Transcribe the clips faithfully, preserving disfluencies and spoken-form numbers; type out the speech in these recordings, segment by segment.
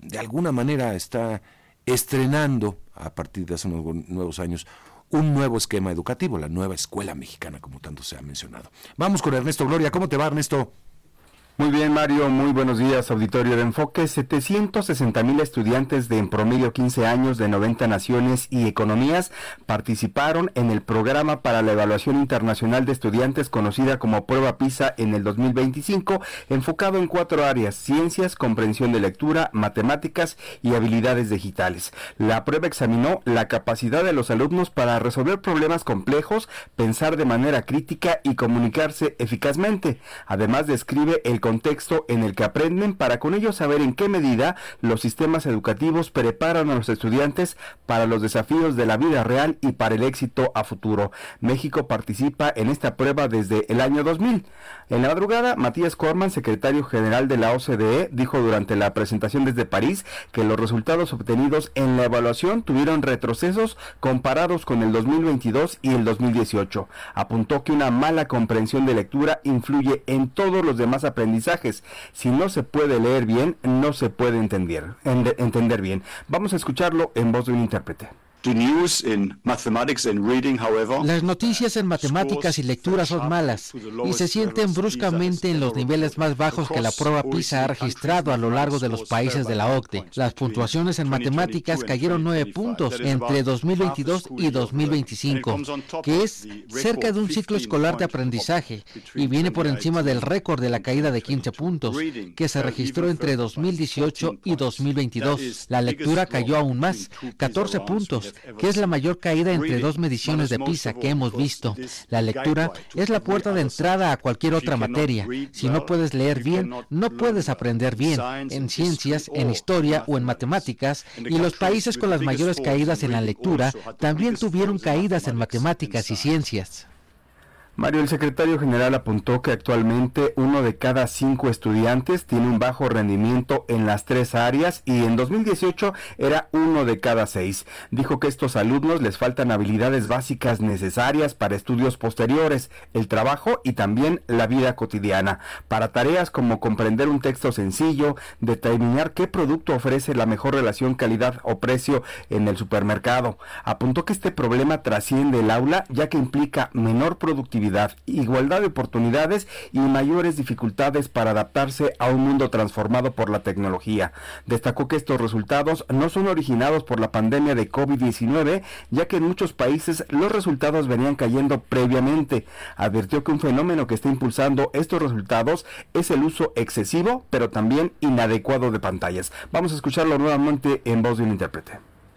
de alguna manera está estrenando a partir de hace unos nuevos años un nuevo esquema educativo, la nueva escuela mexicana, como tanto se ha mencionado. Vamos con Ernesto Gloria. ¿Cómo te va, Ernesto? Muy bien, Mario, muy buenos días, auditorio de Enfoque. setecientos sesenta mil estudiantes de en promedio quince años de noventa naciones y economías participaron en el programa para la evaluación internacional de estudiantes conocida como Prueba PISA en el dos mil veinticinco, enfocado en cuatro áreas: ciencias, comprensión de lectura, matemáticas y habilidades digitales. La prueba examinó la capacidad de los alumnos para resolver problemas complejos, pensar de manera crítica y comunicarse eficazmente. Además, describe el contexto en el que aprenden para con ello saber en qué medida los sistemas educativos preparan a los estudiantes para los desafíos de la vida real y para el éxito a futuro. México participa en esta prueba desde el año dos mil. En la madrugada, Matías Corman, secretario general de la O C D E, dijo durante la presentación desde París que los resultados obtenidos en la evaluación tuvieron retrocesos comparados con el dos mil veintidós y el dos mil dieciocho. Apuntó que una mala comprensión de lectura influye en todos los demás aprendizajes. Si no se puede leer bien, no se puede entender, entender bien. Vamos a escucharlo en voz de un intérprete. Las noticias en matemáticas y lectura son malas y se sienten bruscamente en los niveles más bajos que la prueba PISA ha registrado a lo largo de los países de la O C D E. Las puntuaciones en matemáticas cayeron nueve puntos entre dos mil veintidós y dos mil veinticinco, que es cerca de un ciclo escolar de aprendizaje y viene por encima del récord de la caída de quince puntos que se registró entre dos mil dieciocho y dos mil veintidós. La lectura cayó aún más, catorce puntos, que es la mayor caída entre dos mediciones de PISA que hemos visto. La lectura es la puerta de entrada a cualquier otra materia. Si no puedes leer bien, no puedes aprender bien en ciencias, en historia o en matemáticas, y los países con las mayores caídas en la lectura también tuvieron caídas en matemáticas y ciencias. Mario, el secretario general apuntó que actualmente uno de cada cinco estudiantes tiene un bajo rendimiento en las tres áreas y en dos mil dieciocho era uno de cada seis. Dijo que a estos alumnos les faltan habilidades básicas necesarias para estudios posteriores, el trabajo y también la vida cotidiana, para tareas como comprender un texto sencillo, determinar qué producto ofrece la mejor relación calidad o precio en el supermercado. Apuntó que este problema trasciende el aula, ya que implica menor productividad, igualdad de oportunidades y mayores dificultades para adaptarse a un mundo transformado por la tecnología. Destacó que estos resultados no son originados por la pandemia de COVID diecinueve, ya que en muchos países los resultados venían cayendo previamente. Advirtió que un fenómeno que está impulsando estos resultados es el uso excesivo, pero también inadecuado de pantallas. Vamos a escucharlo nuevamente en voz de un intérprete.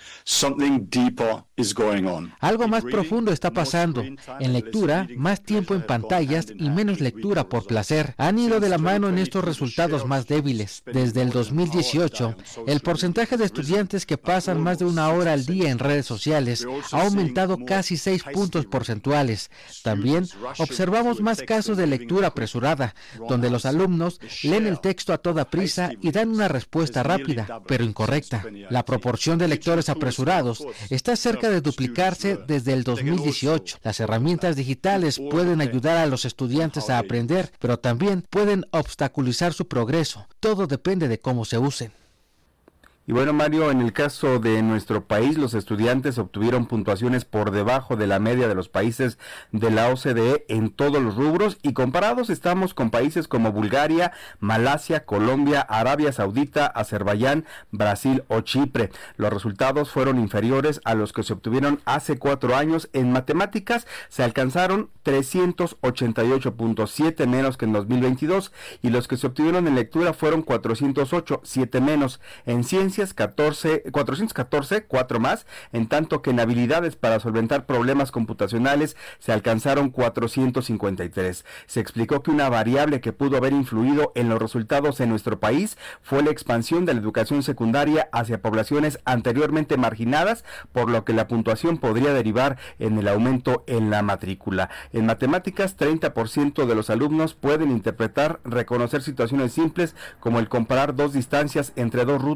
Algo más profundo está pasando. En lectura, más tiempo en pantallas y menos lectura por placer han ido de la mano en estos resultados más débiles. Desde el dos mil dieciocho, el porcentaje de estudiantes que pasan más de una hora al día en redes sociales ha aumentado casi seis puntos porcentuales. También observamos más casos de lectura apresurada, donde los alumnos leen el texto a toda prisa y dan una respuesta rápida, pero incorrecta. La proporción de lectores apresurados está cerca de duplicarse desde el dos mil dieciocho. Las herramientas digitales pueden ayudar a los estudiantes a aprender, pero también pueden obstaculizar su progreso. Todo depende de cómo se usen. Y bueno, Mario, en el caso de nuestro país, los estudiantes obtuvieron puntuaciones por debajo de la media de los países de la O C D E en todos los rubros, y comparados estamos con países como Bulgaria, Malasia, Colombia, Arabia Saudita, Azerbaiyán, Brasil o Chipre. Los resultados fueron inferiores a los que se obtuvieron hace cuatro años. En matemáticas se alcanzaron trescientos ochenta y ocho punto siete menos que en dos mil veintidós, y los que se obtuvieron en lectura fueron cuatrocientos ocho, siete menos. En ciencias, catorce, cuatrocientos catorce, cuatro más, en tanto que en habilidades para solventar problemas computacionales se alcanzaron cuatrocientos cincuenta y tres. Se explicó que una variable que pudo haber influido en los resultados en nuestro país fue la expansión de la educación secundaria hacia poblaciones anteriormente marginadas, por lo que la puntuación podría derivar en el aumento en la matrícula. En matemáticas, treinta por ciento de los alumnos pueden interpretar, reconocer situaciones simples como el comparar dos distancias entre dos rutas o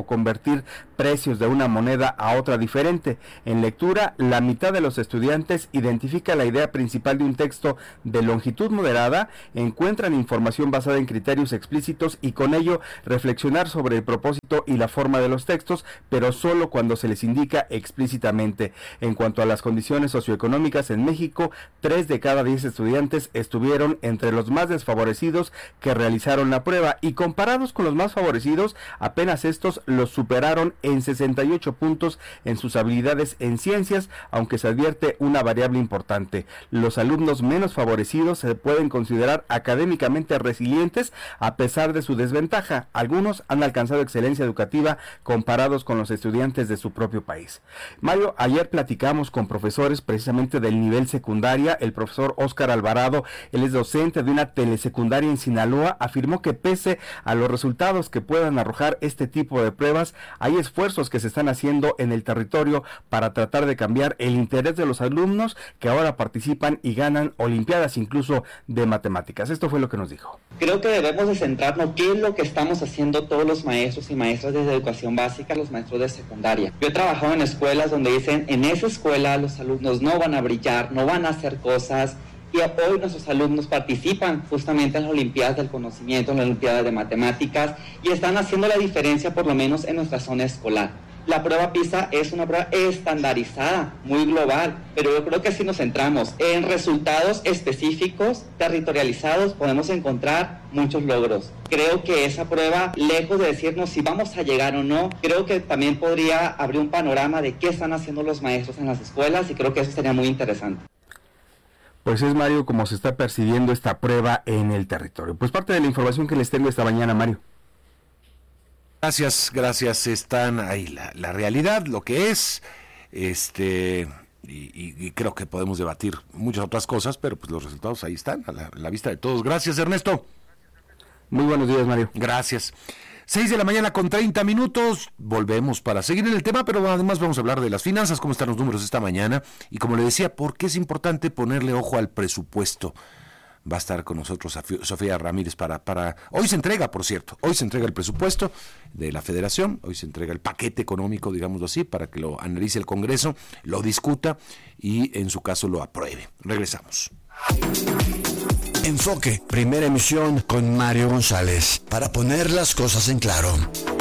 convertir precios de una moneda a otra diferente. En lectura, la mitad de los estudiantes identifica la idea principal de un texto de longitud moderada, encuentran información basada en criterios explícitos y con ello reflexionar sobre el propósito y la forma de los textos, pero solo cuando se les indica explícitamente. En cuanto a las condiciones socioeconómicas en México, tres de cada diez estudiantes estuvieron entre los más desfavorecidos que realizaron la prueba, y comparados con los más favorecidos, apenas estos los superaron en sesenta y ocho puntos en sus habilidades en ciencias, aunque se advierte una variable importante: los alumnos menos favorecidos se pueden considerar académicamente resilientes a pesar de su desventaja. Algunos han alcanzado excelencia educativa comparados con los estudiantes de su propio país. Mario, ayer platicamos con profesores precisamente del nivel secundaria. El profesor Óscar Alvarado, él es docente de una telesecundaria en Sinaloa, afirmó que pese a los resultados que puedan arrojar este tipo de pruebas, hay esfuerzos que se están haciendo en el territorio para tratar de cambiar el interés de los alumnos que ahora participan y ganan olimpiadas incluso de matemáticas. Esto fue lo que nos dijo. Creo que debemos de centrarnos qué es lo que estamos haciendo todos los maestros y maestras desde educación básica, los maestros de secundaria. Yo he trabajado en escuelas donde dicen, en esa escuela los alumnos no van a brillar, no van a hacer cosas, y hoy nuestros alumnos participan justamente en las Olimpiadas del Conocimiento, en las Olimpiadas de Matemáticas, y están haciendo la diferencia por lo menos en nuestra zona escolar. La prueba PISA es una prueba estandarizada, muy global, pero yo creo que si nos centramos en resultados específicos, territorializados, podemos encontrar muchos logros. Creo que esa prueba, lejos de decirnos si vamos a llegar o no, creo que también podría abrir un panorama de qué están haciendo los maestros en las escuelas, y creo que eso sería muy interesante. Pues es, Mario, como se está percibiendo esta prueba en el territorio. Pues parte de la información que les tengo esta mañana, Mario. Gracias, gracias. Están ahí la, la realidad, lo que es, este, y, y, y creo que podemos debatir muchas otras cosas, pero pues los resultados ahí están, a la, a la vista de todos. Gracias, Ernesto. Muy buenos días, Mario. Gracias. Seis de la mañana con treinta minutos, volvemos para seguir en el tema, pero además vamos a hablar de las finanzas, cómo están los números esta mañana, y como le decía, por qué es importante ponerle ojo al presupuesto. Va a estar con nosotros Sofía Ramírez para, para... Hoy se entrega, por cierto, hoy se entrega el presupuesto de la Federación, hoy se entrega el paquete económico, digámoslo así, para que lo analice el Congreso, lo discuta y en su caso lo apruebe. Regresamos. Enfoque, primera emisión con Mario González, para poner las cosas en claro.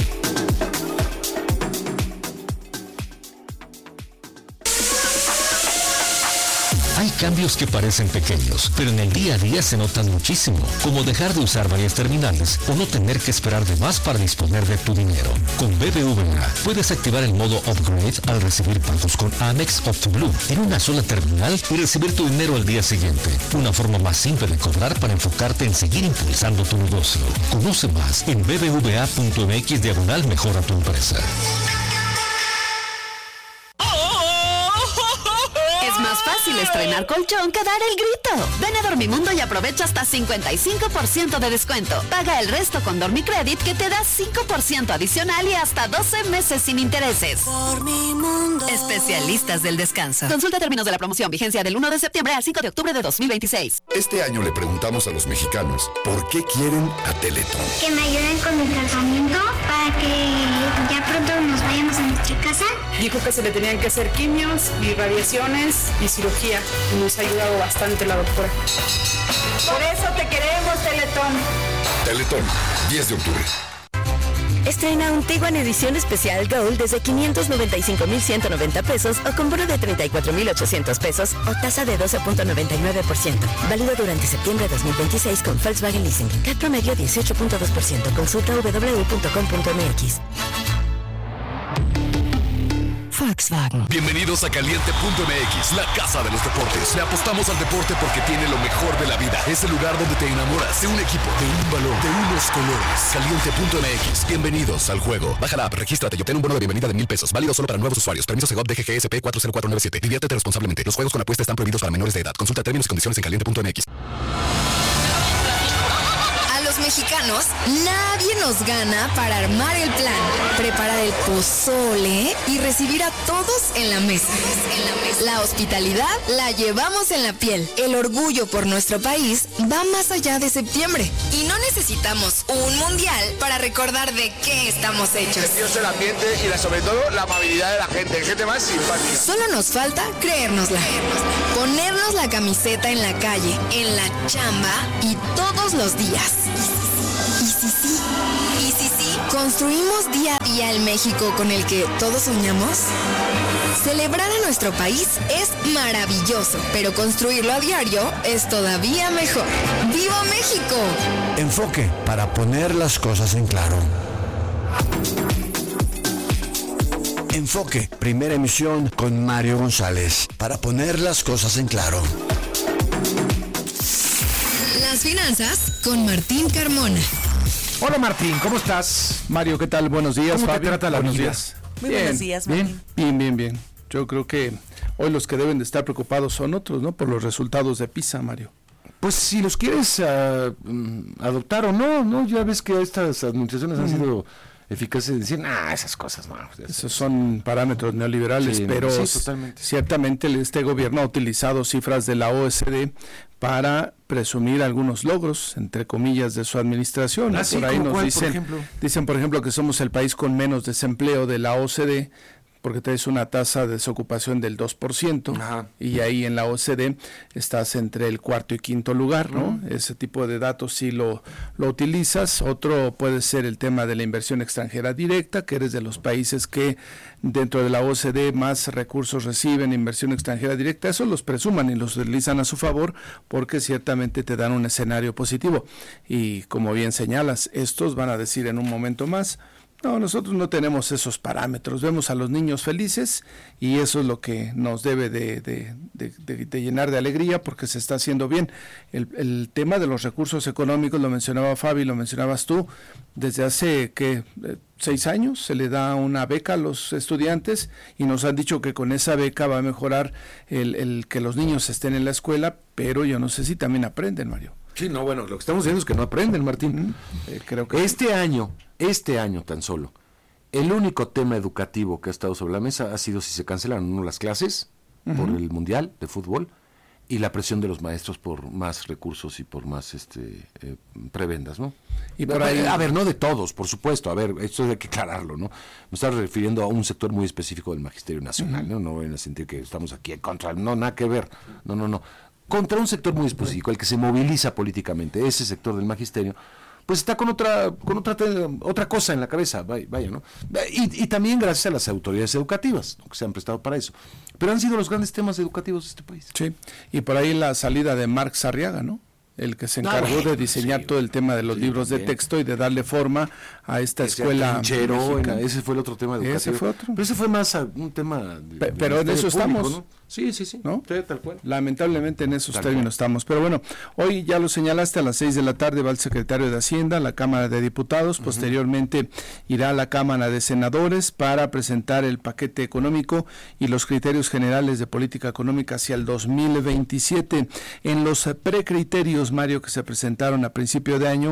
Hay cambios que parecen pequeños, pero en el día a día se notan muchísimo, como dejar de usar varias terminales o no tener que esperar de más para disponer de tu dinero. Con B B V A puedes activar el modo Upgrade al recibir pagos con Amex o TrueBlue en una sola terminal y recibir tu dinero al día siguiente. Una forma más simple de cobrar para enfocarte en seguir impulsando tu negocio. Conoce más en b b v a punto m x diagonal mejora tu empresa. Más fácil estrenar colchón que dar el grito. Ven a Dormimundo y aprovecha hasta cincuenta y cinco por ciento de descuento. Paga el resto con Dormicredit, que te da cinco por ciento adicional y hasta doce meses sin intereses. Dormimundo. Especialistas del descanso. Consulta términos de la promoción. Vigencia del uno de septiembre al cinco de octubre de dos mil veintiséis. Este año le preguntamos a los mexicanos por qué quieren a Teletón. Que me ayuden con mi tratamiento para que ya pronto nos vayamos a nuestra casa. Dijo que se le tenían que hacer quimios y radiaciones y cirugía. Nos ha ayudado bastante la doctora. Por eso te queremos, Teletón. Teletón, diez de octubre. Estrena un Tiguan edición especial Gold desde quinientos noventa y cinco mil ciento noventa pesos o con bono de treinta y cuatro mil ochocientos pesos o tasa de doce punto noventa y nueve por ciento. Válido durante septiembre de dos mil veintiséis con Volkswagen Leasing. C A T promedio dieciocho punto dos por ciento. Consulta w w w punto com punto m x. Volkswagen. Bienvenidos a Caliente punto m x, la casa de los deportes. Le apostamos al deporte porque tiene lo mejor de la vida. Es el lugar donde te enamoras de un equipo, de un balón, de unos colores. Caliente punto m x. Bienvenidos al juego. Baja la app, regístrate y obtén un bono de bienvenida de mil pesos. Válido solo para nuevos usuarios. Permiso Segov D G G S P cuatro cero cuatro nueve siete. Diviértete responsablemente. Los juegos con apuesta están prohibidos para menores de edad. Consulta términos y condiciones en Caliente punto m x. Los mexicanos, nadie nos gana para armar el plan, preparar el pozole y recibir a todos en la mesa. En la mesa. La hospitalidad la llevamos en la piel. El orgullo por nuestro país va más allá de septiembre. Y no necesitamos un mundial para recordar de qué estamos hechos. El ambiente y la, sobre todo la amabilidad de la gente, gente más simpática. Solo nos falta creérnosla. Ponernos la camiseta en la calle, en la chamba y todos los días. Y si sí, y si sí, construimos día a día el México con el que todos soñamos. Celebrar a nuestro país es maravilloso, pero construirlo a diario es todavía mejor. ¡Viva México! Enfoque para poner las cosas en claro. Enfoque, primera emisión con Mario González, para poner las cosas en claro. Las finanzas con Martín Carmona. Hola Martín, ¿cómo estás? Mario, ¿qué tal? Buenos días, ¿Cómo Fabi. te trata la buenos vida? días. Muy bien, buenos días, Martín. Bien, bien, bien, bien. Yo creo que hoy los que deben de estar preocupados son otros, ¿no? Por los resultados de PISA, Mario. Pues si los quieres uh, adoptar o no, ¿no? Ya ves que estas administraciones mm. han sido eficaces en decir, ah, esas cosas no. Esos son parámetros neoliberales, sí, pero sí, totalmente. Ciertamente este gobierno ha utilizado cifras de la O E C D para presumir algunos logros, entre comillas, de su administración. Ah, sí, por ahí nos cuál, dicen, por ejemplo? dicen, por ejemplo, que somos el país con menos desempleo de la O E C D, porque traes una tasa de desocupación del dos por ciento. Ajá. Y ahí en la O E C D estás entre el cuarto y quinto lugar, ¿no? Uh-huh. Ese tipo de datos sí lo, lo utilizas. Otro puede ser el tema de la inversión extranjera directa, que eres de los países que dentro de la O E C D más recursos reciben inversión extranjera directa. Eso los presuman y los utilizan a su favor porque ciertamente te dan un escenario positivo. Y como bien señalas, estos van a decir en un momento más, no, nosotros no tenemos esos parámetros, vemos a los niños felices y eso es lo que nos debe de, de, de, de, de llenar de alegría porque se está haciendo bien. El, el tema de los recursos económicos, lo mencionaba Fabi, lo mencionabas tú, desde hace, ¿qué?, seis años se le da una beca a los estudiantes y nos han dicho que con esa beca va a mejorar el, el que los niños estén en la escuela, pero yo no sé si también aprenden, Mario. Sí, no, bueno, lo que estamos diciendo es que no aprenden, Martín. Eh, creo que este sí. año, este año tan solo, el único tema educativo que ha estado sobre la mesa ha sido si se cancelan o no las clases uh-huh. por el Mundial de Fútbol y la presión de los maestros por más recursos y por más este eh, prebendas, ¿no? Y por ahí, a ver, no de todos, por supuesto, a ver, esto hay que aclararlo, ¿no? Me estaba refiriendo a un sector muy específico del Magisterio Nacional, uh-huh. ¿no? No vayan a sentir que estamos aquí en contra, no, nada que ver, no, no, no. Contra un sector muy específico, el que se moviliza políticamente, ese sector del magisterio, pues está con otra con otra otra cosa en la cabeza, vaya, vaya ¿no? Y, y también gracias a las autoridades educativas, ¿no?, que se han prestado para eso. Pero han sido los grandes temas educativos de este país. Sí, y por ahí la salida de Marx Arriaga, ¿no? El que se encargó ah, bueno, de diseñar sí, todo el tema de los sí, libros de texto y de darle forma a esta ese escuela mexicana. Ese fue el otro tema educativo. Ese fue otro. Pero ese fue más un tema de, Pe- Pero de en eso público, estamos. ¿no? Sí, sí, sí. ¿No? Sí, tal cual. Lamentablemente en esos tal términos cual. estamos. Pero bueno, hoy ya lo señalaste, a las seis de la tarde va el secretario de Hacienda a la Cámara de Diputados. Uh-huh. Posteriormente irá a la Cámara de Senadores para presentar el paquete económico y los criterios generales de política económica hacia el dos mil veintisiete. En los precriterios, Mario, que se presentaron a principio de año,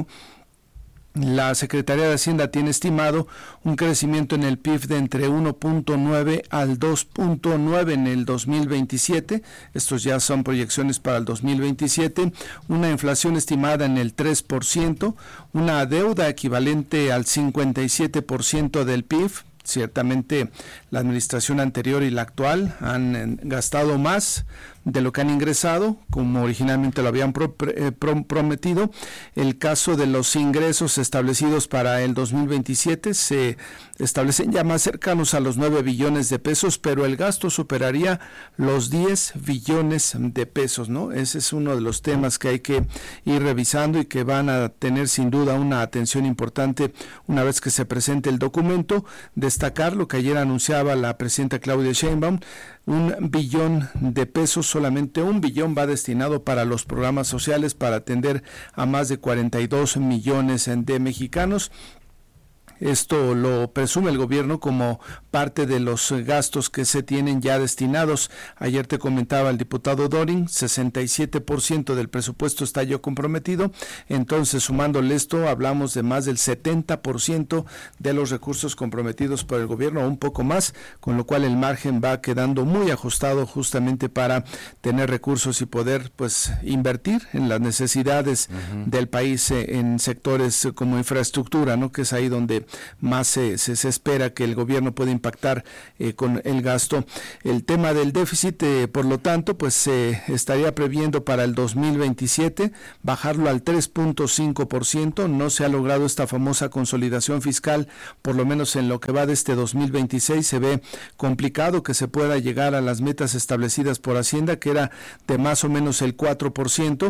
la Secretaría de Hacienda tiene estimado un crecimiento en el P I B de entre uno punto nueve al dos punto nueve en el dos mil veintisiete. Estos ya son proyecciones para el dos mil veintisiete. Una inflación estimada en el tres por ciento, una deuda equivalente al cincuenta y siete por ciento del P I B. Ciertamente la administración anterior y la actual han gastado más de lo que han ingresado, como originalmente lo habían pro, eh, pro, prometido. El caso de los ingresos establecidos para el dos mil veintisiete se establecen ya más cercanos a los nueve billones de pesos, pero el gasto superaría los diez billones de pesos, ¿no? Ese es uno de los temas que hay que ir revisando y que van a tener sin duda una atención importante una vez que se presente el documento. Destacar lo que ayer anunciaba la presidenta Claudia Sheinbaum, un billón de pesos, solamente un billón va destinado para los programas sociales para atender a más de cuarenta y dos millones de mexicanos. Esto lo presume el gobierno como parte de los gastos que se tienen ya destinados. Ayer te comentaba el diputado Dorin, sesenta y siete por ciento del presupuesto está ya comprometido, entonces sumándole esto hablamos de más del setenta por ciento de los recursos comprometidos por el gobierno, o un poco más, con lo cual el margen va quedando muy ajustado justamente para tener recursos y poder pues invertir en las necesidades uh-huh. del país eh, en sectores como infraestructura, ¿no? Que es ahí donde más se, se, se espera que el gobierno pueda impactar eh, con el gasto. El tema del déficit, eh, por lo tanto, pues se eh, estaría previendo para el dos mil veintisiete bajarlo al tres punto cinco por ciento. No se ha logrado esta famosa consolidación fiscal, por lo menos en lo que va de este dos mil veintiséis. Se ve complicado que se pueda llegar a las metas establecidas por Hacienda, que era de más o menos el cuatro por ciento.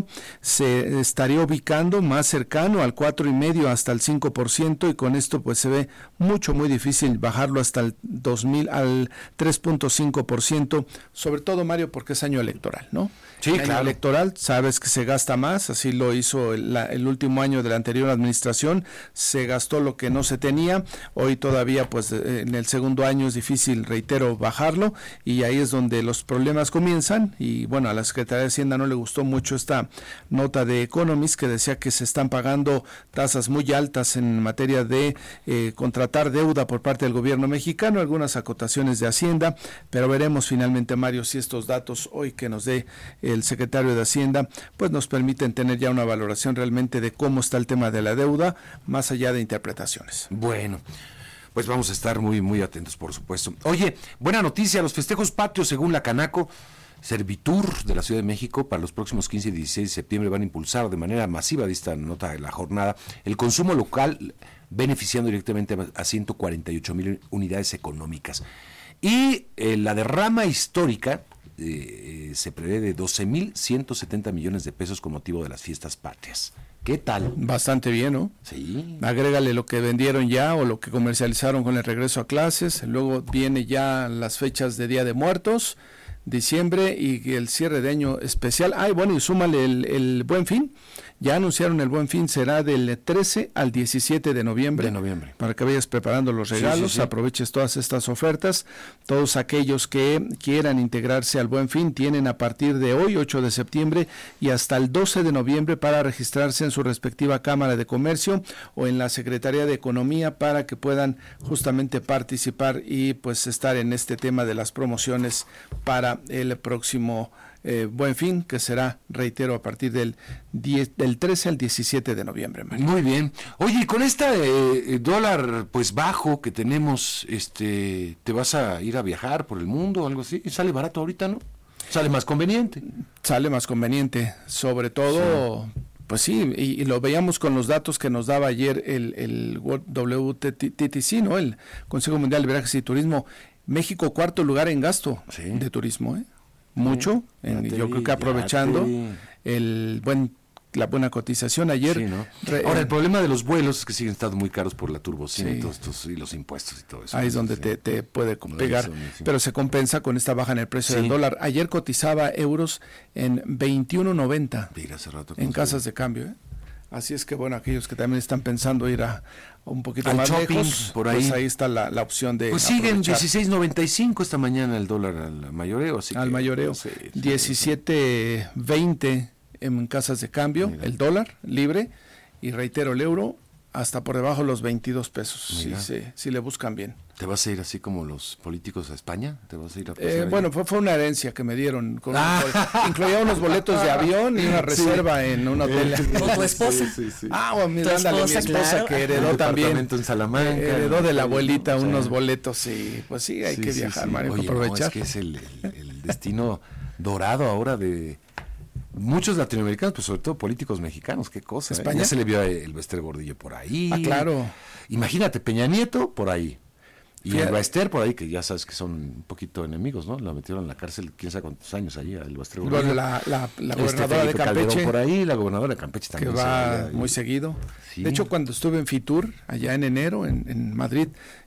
Se estaría ubicando más cercano al cuatro y medio hasta el cinco por ciento, y con esto pues se ve mucho muy difícil bajarlo hasta el dos mil al tres punto cinco por ciento, sobre todo, Mario, porque es año electoral, ¿no? Sí, año claro. electoral, sabes que se gasta más, así lo hizo el, la, el último año de la anterior administración, se gastó lo que no se tenía. Hoy todavía pues en el segundo año es difícil, reitero, bajarlo, y ahí es donde los problemas comienzan. Y bueno, a la Secretaría de Hacienda no le gustó mucho esta nota de Economist que decía que se están pagando tasas muy altas en materia de eh, contratar deuda por parte del gobierno mexicano, algunas acotaciones de Hacienda, pero veremos finalmente, Mario, si estos datos hoy que nos dé el secretario de Hacienda pues nos permiten tener ya una valoración realmente de cómo está el tema de la deuda, más allá de interpretaciones. Bueno, pues vamos a estar muy muy atentos, por supuesto. Oye, buena noticia, los festejos patrios según la Canaco Servitur de la Ciudad de México para los próximos quince y dieciséis de septiembre van a impulsar de manera masiva, de esta nota de la jornada, el consumo local, beneficiando directamente a ciento cuarenta y ocho mil unidades económicas. Y eh, la derrama histórica eh, se prevé de doce mil ciento setenta millones de pesos con motivo de las fiestas patrias. ¿Qué tal? Bastante bien, ¿no? Sí. Agrégale lo que vendieron ya o lo que comercializaron con el regreso a clases, luego viene ya las fechas de Día de Muertos, diciembre y el cierre de año especial. Ay, bueno, y súmale el, el Buen Fin. Ya anunciaron el Buen Fin, será del trece al diecisiete de noviembre. De noviembre. Para que vayas preparando los regalos, sí, sí, sí. Aproveches todas estas ofertas. Todos aquellos que quieran integrarse al Buen Fin tienen a partir de hoy, ocho de septiembre, y hasta el doce de noviembre para registrarse en su respectiva Cámara de Comercio o en la Secretaría de Economía para que puedan justamente participar y pues estar en este tema de las promociones para el próximo Eh, Buen Fin, que será, reitero, a partir del diez, del trece al diecisiete de noviembre. Mario. Muy bien. Oye, con este eh, dólar pues bajo que tenemos, este, ¿te vas a ir a viajar por el mundo o algo así? ¿Sale barato ahorita, no? ¿Sale más conveniente? Sale más conveniente, sobre todo... Sí. Pues sí, y, y lo veíamos con los datos que nos daba ayer el, el W T T C, ¿no? El Consejo Mundial de Viajes y Turismo. México, cuarto lugar en gasto sí. de turismo, ¿eh? Mucho, sí, en, yo vi, creo que aprovechando el buen la buena cotización ayer. Sí, ¿no? Re, Ahora, el problema de los vuelos es que siguen estando muy caros por la turbocina sí. y, todos estos, y los impuestos y todo eso. Ahí es donde sí. te, te puede pegar, eso, sí. pero se compensa con esta baja en el precio sí. del dólar. Ayer cotizaba euros en veintiuno noventa en casas de cambio, ¿eh? Así es que, bueno, aquellos que también están pensando ir a un poquito Al más shopping, lejos, por ahí. Pues ahí está la, la opción de Pues siguen dieciséis noventa y cinco esta mañana el dólar al mayoreo. Así al que, mayoreo, sí, diecisiete veinte en casas de cambio, Mira. el dólar libre, y reitero, el euro hasta por debajo de los veintidós pesos, si, si, si le buscan bien. ¿Te vas a ir así como los políticos a España? ¿Te vas a ir a eh, bueno, fue, fue una herencia que me dieron. Con ah. un, incluía unos boletos de avión y una reserva sí. en un hotel. ¿Con tu esposa? Sí, sí, sí. Ah, bueno, mi, esposa, ándale, mi esposa claro. que heredó un también. En Salamanca. Eh, heredó de la abuelita sí. unos boletos y pues sí, hay sí, que viajar, sí, sí. Mario, Oye, aprovechar. No, es que es el, el, el destino dorado ahora de... Muchos latinoamericanos, pues sobre todo políticos mexicanos, qué cosa. España. ¿eh? Ya se le vio a el Bester Gordillo por ahí. Ah, claro. Imagínate, Peña Nieto por ahí. Y Fíjate. el Bester por ahí, que ya sabes que son un poquito enemigos, ¿no? La metieron en la cárcel, quién sabe cuántos años allí, el Bester Gordillo. Bueno, la, la, la gobernadora este de Campeche. Calderón por ahí, la gobernadora de Campeche también. Que va muy seguido. Sí. De hecho, cuando estuve en Fitur, allá en enero, en, en Madrid,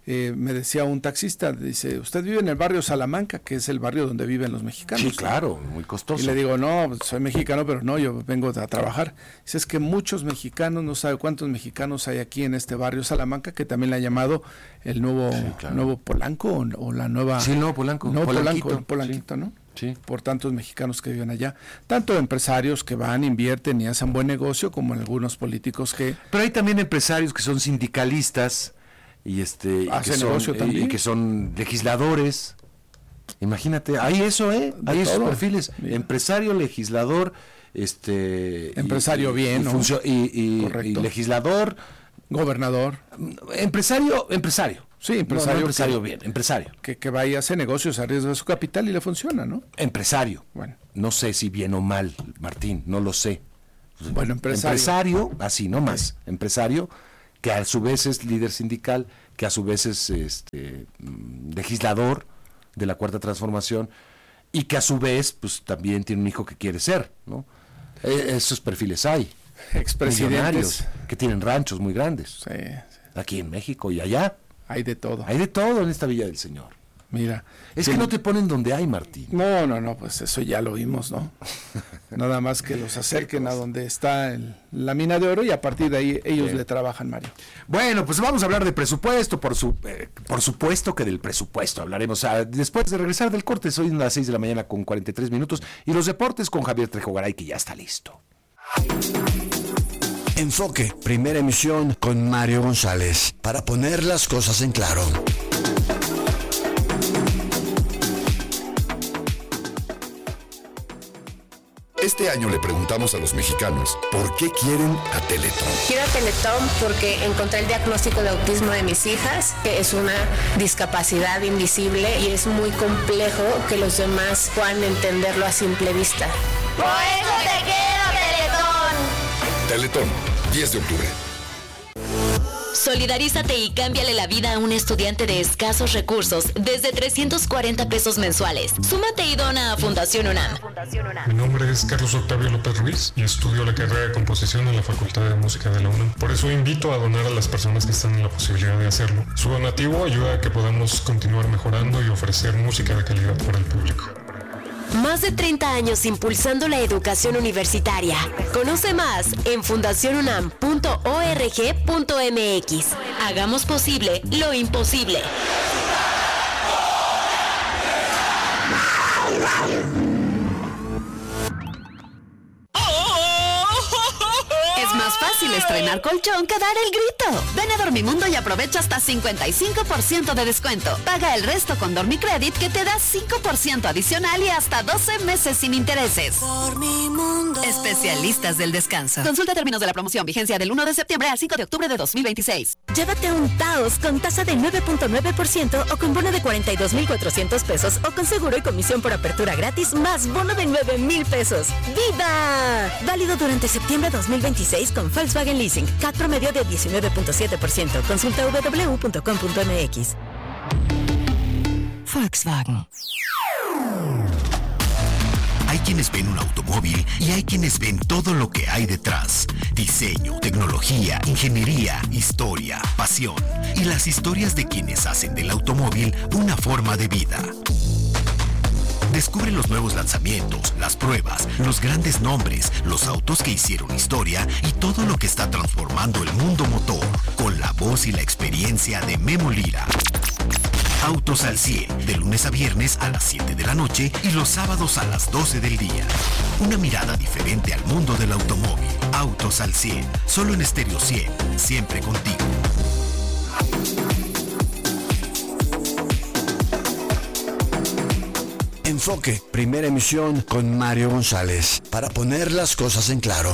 Eh, me decía un taxista, dice, usted vive en el barrio Salamanca, que es el barrio donde viven los mexicanos. Sí, claro, muy costoso. Y le digo, no, soy mexicano, pero no, yo vengo a trabajar. Dice, es que muchos mexicanos, no sabe cuántos mexicanos hay aquí en este barrio Salamanca, que también le ha llamado el nuevo, sí, claro. nuevo Polanco o, o la nueva... Sí, el nuevo Polanco. Nuevo Polanquito, Polanco, Polanquito, sí. ¿no? Sí. Por tantos mexicanos que viven allá. Tanto empresarios que van, invierten y hacen buen negocio, como algunos políticos que... Pero hay también empresarios que son sindicalistas y este y que, son, y que son legisladores. Imagínate, hay eso, ¿eh? De hay todo. Esos perfiles. Bien. Empresario, legislador, este... Empresario y, bien, y, ¿no? funcio- y, y, y legislador... Gobernador. Empresario, empresario. Sí, empresario. No, no empresario que, bien, empresario. Que, que vaya a hacer negocios, arriesga su capital y le funciona, ¿no? Empresario. Bueno. No sé si bien o mal, Martín, no lo sé. Bueno, empresario. Empresario, así, no más. Sí. Empresario, que a su vez es líder sindical, que a su vez es este, legislador de la Cuarta Transformación y que a su vez pues también tiene un hijo que quiere ser, ¿no? Eh, esos perfiles hay. Expresidentes que tienen ranchos muy grandes. Sí, sí. Aquí en México y allá. Hay de todo. Hay de todo en esta Villa del Señor. Mira. Es que no te ponen donde hay, Martín. No, no, no, pues eso ya lo vimos, ¿no? Nada más que los acerquen a donde está el, la mina de oro y a partir de ahí ellos sí. le trabajan, Mario. Bueno, pues vamos a hablar de presupuesto, por su, eh, por supuesto que del presupuesto hablaremos a, después de regresar del corte. Hoy a las seis de la mañana con cuarenta y tres minutos y los deportes con Javier Trejo Garay, que ya está listo. Enfoque, primera emisión con Mario González, para poner las cosas en claro. Este año le preguntamos a los mexicanos por qué quieren a Teletón. Quiero a Teletón porque encontré el diagnóstico de autismo de mis hijas, que es una discapacidad invisible y es muy complejo que los demás puedan entenderlo a simple vista. ¡Por eso te quiero, Teletón! Teletón, diez de octubre. Solidarízate y cámbiale la vida a un estudiante de escasos recursos desde trescientos cuarenta pesos mensuales. Súmate y dona a Fundación UNAM. Mi nombre es Carlos Octavio López Ruiz y estudio la carrera de composición en la Facultad de Música de la UNAM. Por eso invito a donar a las personas que están en la posibilidad de hacerlo. Su donativo ayuda a que podamos continuar mejorando y ofrecer música de calidad para el público. Más de treinta años impulsando la educación universitaria. Conoce más en fundación unam punto org punto mx. Hagamos posible lo imposible. Es más fácil estrenar colchón que dar el grito. Ven a Dormimundo y aprovecha hasta cincuenta y cinco por ciento de descuento. Paga el resto con Dormicredit, que te da cinco por ciento adicional y hasta doce meses sin intereses. Dormimundo. Especialistas del descanso. Consulta términos de la promoción. Vigencia del uno de septiembre al cinco de octubre de dos mil veintiséis. Llévate un Taos con tasa de nueve punto nueve por ciento o con bono de cuarenta y dos mil cuatrocientos pesos o con seguro y comisión por apertura gratis más bono de nueve mil pesos. ¡Viva! Válido durante septiembre dos mil veintiséis con Volkswagen Leasing. C A T promedio de diecinueve punto siete por ciento. Consulta doble u doble u doble u punto com punto m x. Volkswagen. Hay quienes ven un automóvil y hay quienes ven todo lo que hay detrás. Diseño, tecnología, ingeniería, historia, pasión y las historias de quienes hacen del automóvil una forma de vida. Descubre los nuevos lanzamientos, las pruebas, los grandes nombres, los autos que hicieron historia y todo lo que está transformando el mundo motor con la voz y la experiencia de Memo Lira. Autos al cien, de lunes a viernes a las siete de la noche y los sábados a las doce del día. Una mirada diferente al mundo del automóvil. Autos al cien, solo en Estéreo cien, siempre contigo. Enfoque, primera emisión con Mario González, para poner las cosas en claro.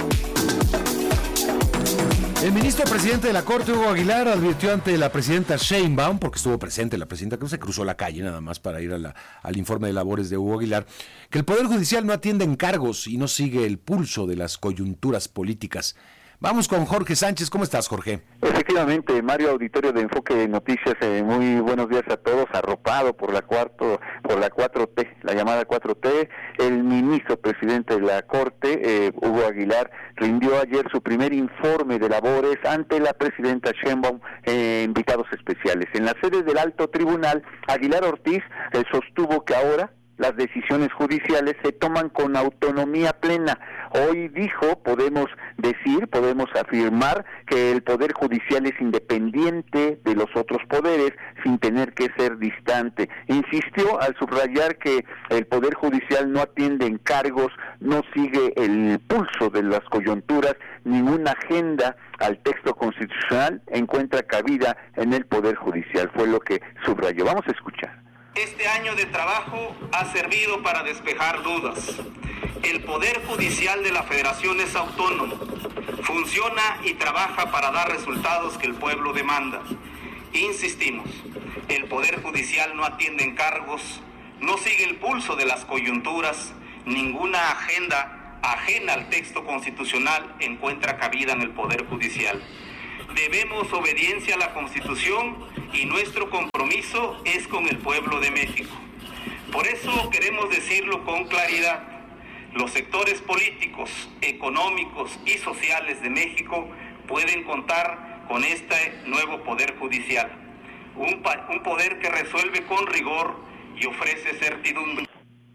El ministro presidente de la Corte, Hugo Aguilar, advirtió ante la presidenta Sheinbaum, porque estuvo presente la presidenta, que no se cruzó la calle nada más para ir a la, al informe de labores de Hugo Aguilar, que el Poder Judicial no atiende encargos y no sigue el pulso de las coyunturas políticas. Vamos con Jorge Sánchez. ¿Cómo estás, Jorge? Efectivamente, Mario, auditorio de Enfoque Noticias, eh, muy buenos días a todos. Arropado por la cuarto, por la cuatro T, la llamada cuatro T, el ministro presidente de la Corte, eh, Hugo Aguilar, rindió ayer su primer informe de labores ante la presidenta Sheinbaum, eh, invitados especiales. En la sede del Alto Tribunal, Aguilar Ortiz eh, sostuvo que ahora las decisiones judiciales se toman con autonomía plena. Hoy dijo, podemos decir, podemos afirmar que el Poder Judicial es independiente de los otros poderes sin tener que ser distante. Insistió al subrayar que el Poder Judicial no atiende encargos, no sigue el pulso de las coyunturas, ninguna agenda al texto constitucional encuentra cabida en el Poder Judicial. Fue lo que subrayó. Vamos a escuchar. Este año de trabajo ha servido para despejar dudas. El Poder Judicial de la Federación es autónomo, funciona y trabaja para dar resultados que el pueblo demanda. Insistimos, el Poder Judicial no atiende encargos, no sigue el pulso de las coyunturas, ninguna agenda ajena al texto constitucional encuentra cabida en el Poder Judicial. Debemos obediencia a la Constitución y nuestro compromiso es con el pueblo de México. Por eso queremos decirlo con claridad. Los sectores políticos, económicos y sociales de México pueden contar con este nuevo Poder Judicial. Un, un poder que resuelve con rigor y ofrece certidumbre.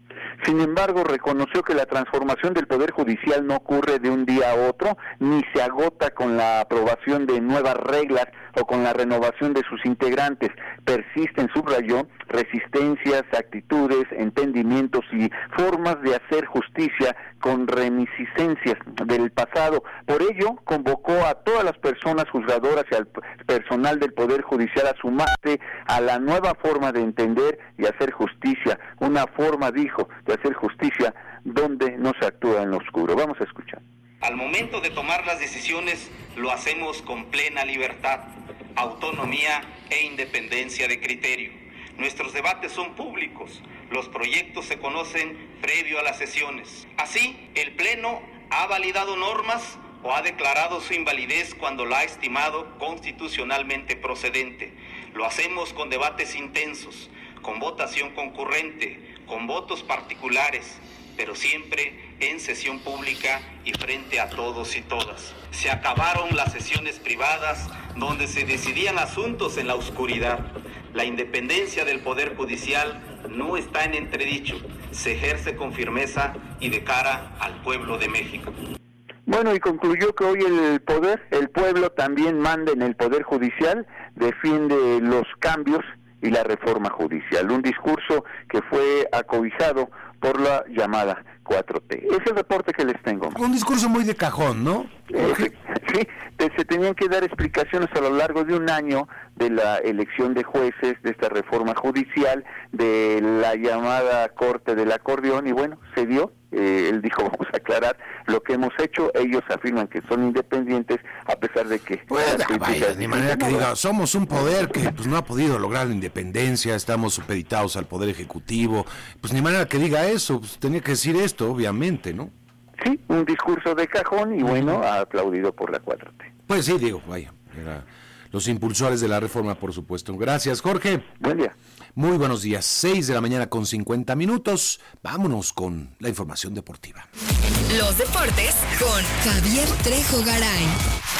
Sin embargo, reconoció que la transformación del Poder Judicial no ocurre de un día a otro, ni se agota con la aprobación de nuevas reglas o con la renovación de sus integrantes. Persisten, subrayó, resistencias, actitudes, entendimientos y formas de hacer justicia con reminiscencias del pasado. Por ello, convocó a todas las personas juzgadoras y al personal del Poder Judicial a sumarse a la nueva forma de entender y hacer justicia. Una forma, dijo, de hacer justicia donde no se actúa en lo oscuro. Vamos a escuchar. Al momento de tomar las decisiones, lo hacemos con plena libertad, autonomía e independencia de criterio. Nuestros debates son públicos, los proyectos se conocen previo a las sesiones. Así, el Pleno ha validado normas o ha declarado su invalidez cuando la ha estimado constitucionalmente procedente. Lo hacemos con debates intensos, con votación concurrente, con votos particulares, pero siempre en sesión pública y frente a todos y todas. Se acabaron las sesiones privadas donde se decidían asuntos en la oscuridad. La independencia del Poder Judicial no está en entredicho, se ejerce con firmeza y de cara al pueblo de México. Bueno, y concluyó que hoy el poder, el pueblo también manda en el Poder Judicial, defiende los cambios y la reforma judicial. Un discurso que fue acobijado por la llamada cuatro T. Es el reporte que les tengo. Un discurso muy de cajón, ¿no? Eh, sí, te, se tenían que dar explicaciones a lo largo de un año de la elección de jueces, de esta reforma judicial, de la llamada Corte del Acordeón, y bueno, se dio. Eh, él dijo, vamos a aclarar lo que hemos hecho. Ellos afirman que son independientes a pesar de que... Pues, vaya, de manera que diga, somos un poder que pues no ha podido lograr la independencia, estamos supeditados al Poder Ejecutivo. Pues ni manera que diga eso, pues tenía que decir esto, obviamente, ¿no? Sí, un discurso de cajón y bueno, aplaudido por la cuatro T. Pues sí, digo, vaya, era los impulsores de la reforma, por supuesto. Gracias, Jorge. Buen día. Muy buenos días, seis de la mañana con cincuenta minutos. Vámonos con la información deportiva. Los deportes con Javier Trejo Garay.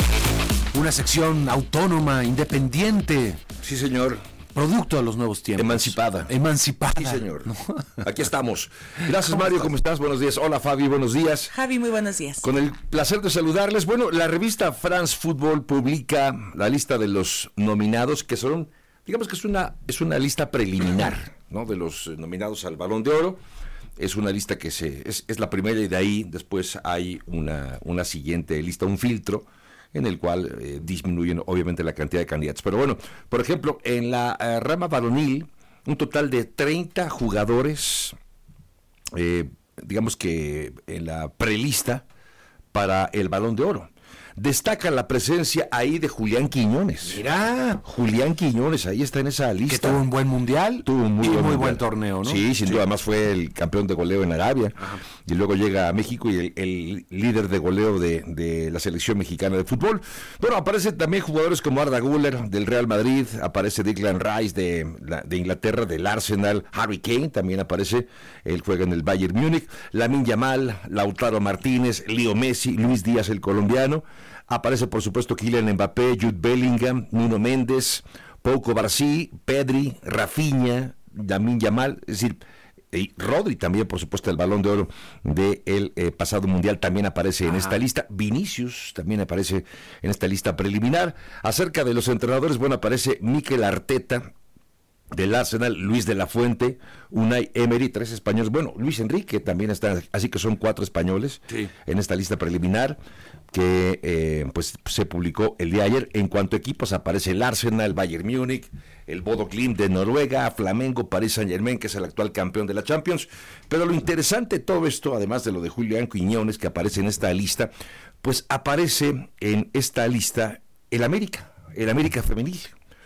Una sección autónoma, independiente. Sí, señor. Producto de los nuevos tiempos. Emancipada. Emancipada. Sí, señor. ¿No? Aquí estamos. Gracias, ¿Cómo Mario. Estás? ¿Cómo estás? Buenos días. Hola, Fabi. Buenos días. Javi, muy buenos días. Con el placer de saludarles. Bueno, la revista France Football publica la lista de los nominados, que son, digamos que es una, es una lista preliminar, ¿no? De los nominados al Balón de Oro. Es una lista que se es, es la primera y de ahí después hay una, una siguiente lista, un filtro, en el cual eh, disminuyen obviamente la cantidad de candidatos. Pero bueno, por ejemplo, en la eh, rama varonil, un total de treinta jugadores, eh, digamos que en la prelista para el Balón de Oro. Destaca la presencia ahí de Julián Quiñones. Mira. Julián Quiñones, ahí está en esa lista. Que tuvo un buen mundial. Tuvo un muy, y buen, muy mundial. buen torneo, ¿no? Sí, sin sí. duda, además fue el campeón de goleo en Arabia. Ajá. Y luego llega a México y el, el líder de goleo de, de la selección mexicana de fútbol. Bueno, aparecen también jugadores como Arda Güler del Real Madrid, aparece Declan Rice de, de Inglaterra, del Arsenal, Harry Kane también aparece, él juega en el Bayern Múnich, Lamine Yamal, Lautaro Martínez, Leo Messi, Luis Díaz el colombiano, aparece por supuesto Kylian Mbappé, Jude Bellingham, Nuno Méndez, Pau Cubarsí, Pedri, Rafinha, Lamine Yamal, es decir, y Rodri también, por supuesto, el Balón de Oro del de eh, pasado Mundial también aparece Ajá. en esta lista. Vinicius también aparece en esta lista preliminar. Acerca de los entrenadores, bueno, aparece Mikel Arteta del Arsenal, Luis de la Fuente, Unai Emery, tres españoles. Bueno, Luis Enrique también está, así que son cuatro españoles sí. en esta lista preliminar que eh, pues se publicó el día de ayer. En cuanto a equipos, aparece el Arsenal, Bayern Múnich, el Bodo Glimt de Noruega, Flamengo, Paris Saint-Germain, que es el actual campeón de la Champions. Pero lo interesante de todo esto, además de lo de Julián Quiñones, que aparece en esta lista, pues aparece en esta lista el América, el América femenil,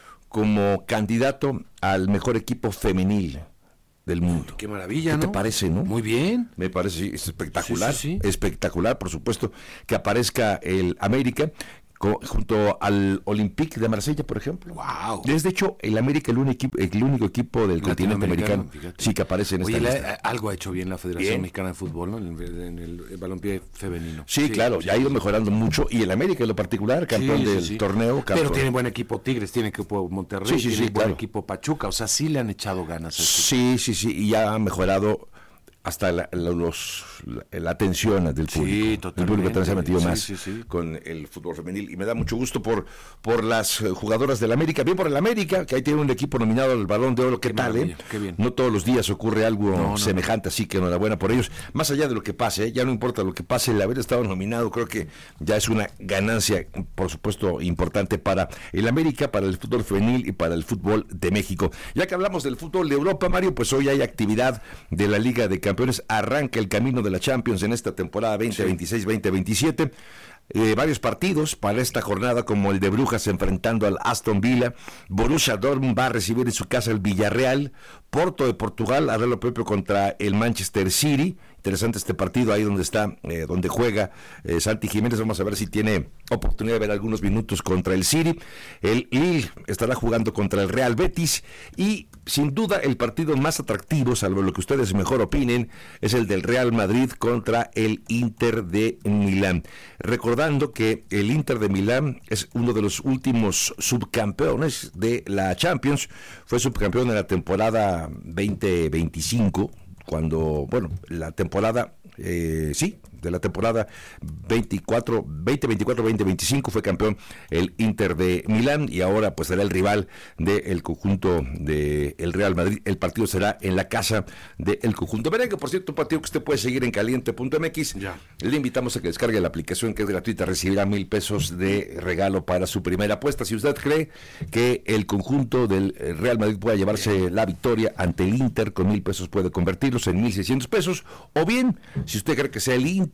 como candidato al mejor equipo femenil del mundo. Qué maravilla, ¿Qué ¿no? te parece, no? Muy bien. Me parece sí, es espectacular, sí, sí, sí. espectacular, por supuesto, que aparezca el América co- junto al Olympique de Marsella, por ejemplo. Wow. Es de hecho el América el único equipo, el único equipo del continente americano, fíjate. Sí, que aparece en esta Oye, lista. La, algo ha hecho bien la Federación bien. Mexicana de Fútbol, ¿no? En el, en el, el balompié femenino. Sí, sí, claro, ya ha ido mejorando mucho y el América en lo particular, campeón sí, del sí, sí. torneo. Campeón. Pero tiene buen equipo Tigres, tiene equipo Monterrey, sí, sí, tiene sí, buen claro. equipo Pachuca, o sea, sí le han echado ganas a este Sí, sí, sí, y ya ha mejorado hasta la, la, los, la, la atención del público. Sí, totalmente. El público también se ha metido sí, más sí, sí. con el fútbol femenil y me da mucho gusto por por las jugadoras del América, bien por el América, que ahí tiene un equipo nominado al Balón de Oro. ¿Qué, qué tal, eh? Qué bien. No todos los días ocurre algo no, no, semejante, no. así que enhorabuena por ellos. Más allá de lo que pase, ¿eh? Ya no importa lo que pase, el haber estado nominado creo que ya es una ganancia, por supuesto, importante para el América, para el fútbol femenil y para el fútbol de México. Ya que hablamos del fútbol de Europa, Mario, pues hoy hay actividad de la Liga de Campeones, arranca el camino de la Champions en esta temporada veinte veintiséis veinte veintisiete. Eh, varios partidos para esta jornada, como el de Brujas enfrentando al Aston Villa. Borussia Dortmund va a recibir en su casa el Villarreal. Porto de Portugal hará lo propio contra el Manchester City. Interesante este partido, ahí donde está, eh, donde juega eh, Santi Jiménez. Vamos a ver si tiene oportunidad de ver algunos minutos contra el City. El Lille estará jugando contra el Real Betis. Y sin duda el partido más atractivo, salvo lo que ustedes mejor opinen, es el del Real Madrid contra el Inter de Milán. Recordando que el Inter de Milán es uno de los últimos subcampeones de la Champions. Fue subcampeón en la temporada veinte veinticinco. Cuando, bueno, la temporada, eh, sí, de la temporada veinticuatro, veinte veinticuatro veinte veinticinco fue campeón el Inter de Milán y ahora pues será el rival del conjunto del Real Madrid. El partido será en la casa del conjunto merengue. Por cierto, un partido que usted puede seguir en caliente punto m x. Ya. Le invitamos a que descargue la aplicación, que es gratuita, recibirá mil pesos de regalo para su primera apuesta. Si usted cree que el conjunto del Real Madrid pueda llevarse la victoria ante el Inter, con mil pesos puede convertirlos en mil seiscientos pesos, o bien, si usted cree que sea el Inter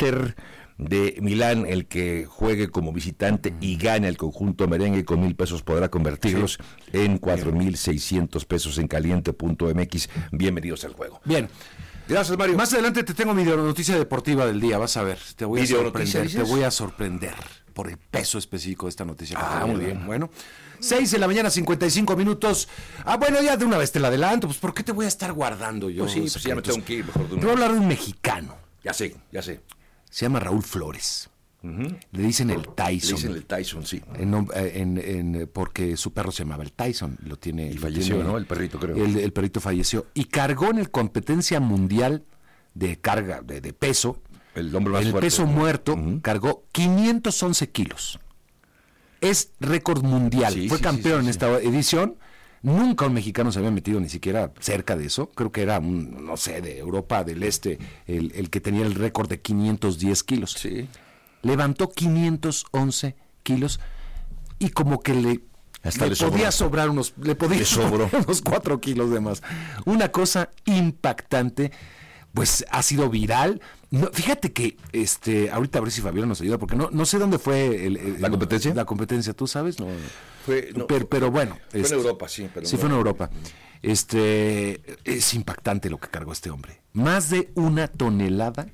de Milán el que juegue como visitante y gane el conjunto merengue, con mil pesos podrá convertirlos sí. en cuatro mil seiscientos pesos en caliente punto m x. Bienvenidos al juego. Bien. Gracias, Mario. Más adelante te tengo mi noticia deportiva del día, vas a ver. Te voy a sorprender, te voy a sorprender por el peso específico de esta noticia. Ah, muy bien. Bueno, seis de la mañana, cincuenta y cinco minutos. Ah, bueno, ya de una vez te la adelanto, pues ¿por qué te voy a estar guardando yo? Pues sí, pues ya me tengo que ir mejor de una. Te voy a hablar de un mexicano. Ya sé, ya sé. Se llama Raúl Flores. Uh-huh. Le dicen el Tyson. Le dicen el Tyson, sí. En, en, en, porque su perro se llamaba el Tyson. Lo tiene. Y falleció, tiene, ¿no? El perrito, creo. El, el perrito falleció. Y cargó en el competencia mundial de carga, de, de peso. El hombre más el fuerte. peso muerto, uh-huh. cargó quinientos once kilos. Es récord mundial. Sí, Fue sí, campeón sí, sí, en esta sí. edición. Nunca un mexicano se había metido ni siquiera cerca de eso. Creo que era, un, no sé, de Europa del Este, el, el que tenía el récord de quinientos diez kilos. Sí. Levantó quinientos once kilos y como que le, Hasta le, le podía sobró. sobrar unos, le podía le sobrar unos cuatro kilos de más. Una cosa impactante. pues ha sido viral. No, fíjate que, este, ahorita a ver si Fabiola nos ayuda, porque no, no sé dónde fue el, el, la competencia. La competencia, ¿tú sabes? No, fue, no, pero, pero bueno. Fue este, en Europa, sí. Pero sí, no. fue en Europa. Este, es impactante lo que cargó este hombre. Más de una tonelada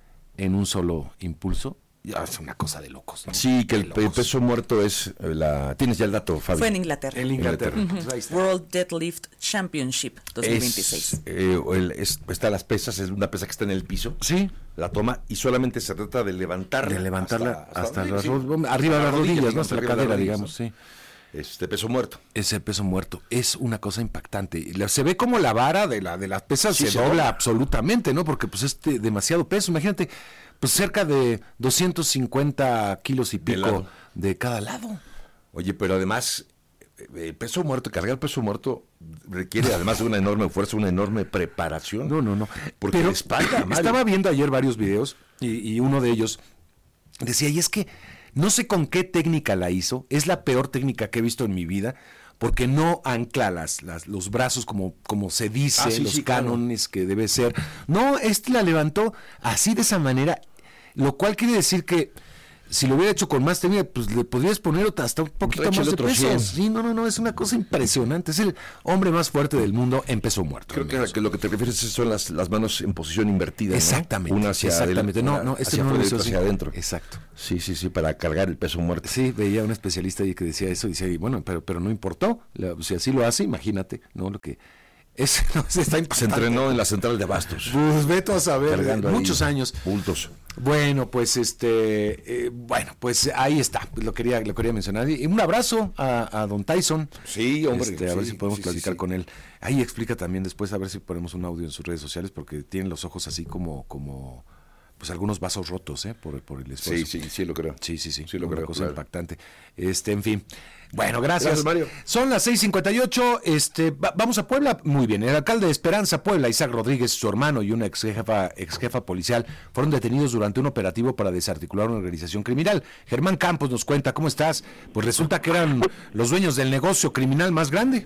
en un solo impulso. Ya, es una cosa de locos, ¿no? Sí, que el, el peso muerto es la... ¿Tienes ya el dato, Fabio? Fue en Inglaterra. En Inglaterra. Uh-huh. Uh-huh. World Deadlift Championship dos mil veintiséis. Es, eh, el, es, está las pesas, es una pesa que está en el piso. Sí. La toma y solamente se trata de levantarla. De levantarla hasta, hasta, hasta las, sí, arriba de las rodillas, digamos, ¿no? Hasta la cadera, digamos, sí. Este peso muerto. Ese peso muerto es una cosa impactante. Se ve como la vara de la de las pesas sí, se, se dobla, dobla absolutamente, ¿no? Porque pues es demasiado peso. Imagínate, pues cerca de doscientos cincuenta kilos y pico de, de cada lado. Oye, pero además el peso muerto, cargar peso muerto requiere además de una enorme fuerza, una enorme preparación. No, no, no. Porque pero la espalda, Mario. Estaba viendo ayer varios videos y, y uno de ellos decía, y es que no sé con qué técnica la hizo, es la peor técnica que he visto en mi vida, porque no ancla las, las, los brazos como, como se dice, ah, sí, los sí, cánones claro. que debe ser. No, este la levantó así de esa manera, lo cual quiere decir que si lo hubiera hecho con más técnica, pues le podrías poner hasta un poquito más de peso. Sí, no, no, no, es una cosa impresionante. Es el hombre más fuerte del mundo en peso muerto. Creo que, a que lo que te refieres son las, las manos en posición invertida. Exactamente. ¿no? Una hacia exactamente. Adel- no, no, este hacia, no afuera, hacia, hacia adentro. Exacto. Sí, sí, sí, para cargar el peso muerto. Sí, veía un especialista ahí que decía eso y decía, bueno, pero, pero no importó. Si así lo hace, imagínate, ¿no? Lo que... Es, no, se, está se entrenó en la central de Abastos. Pues vete a saber, muchos años. Bultos. Bueno, pues este, eh, bueno, pues ahí está, pues lo quería, lo quería mencionar. Y un abrazo a, a don Tyson. Sí, hombre. Este, a sí, ver si podemos sí, platicar sí, con él. Ahí explica también después, a ver si ponemos un audio en sus redes sociales, porque tienen los ojos así como, como, pues algunos vasos rotos, ¿eh? Por, por el esfuerzo. Sí, sí, sí lo creo. Sí, sí, sí. Sí lo una creo. cosa Claro. impactante. Este, en fin. Bueno, gracias. Gracias, Mario. Son las seis cincuenta y ocho, este, va, vamos a Puebla. Muy bien, el alcalde de Esperanza, Puebla, Isaac Rodríguez, su hermano y una ex jefa, ex jefa policial fueron detenidos durante un operativo para desarticular una organización criminal. Germán Campos nos cuenta, ¿cómo estás? Pues resulta que eran los dueños del negocio criminal más grande.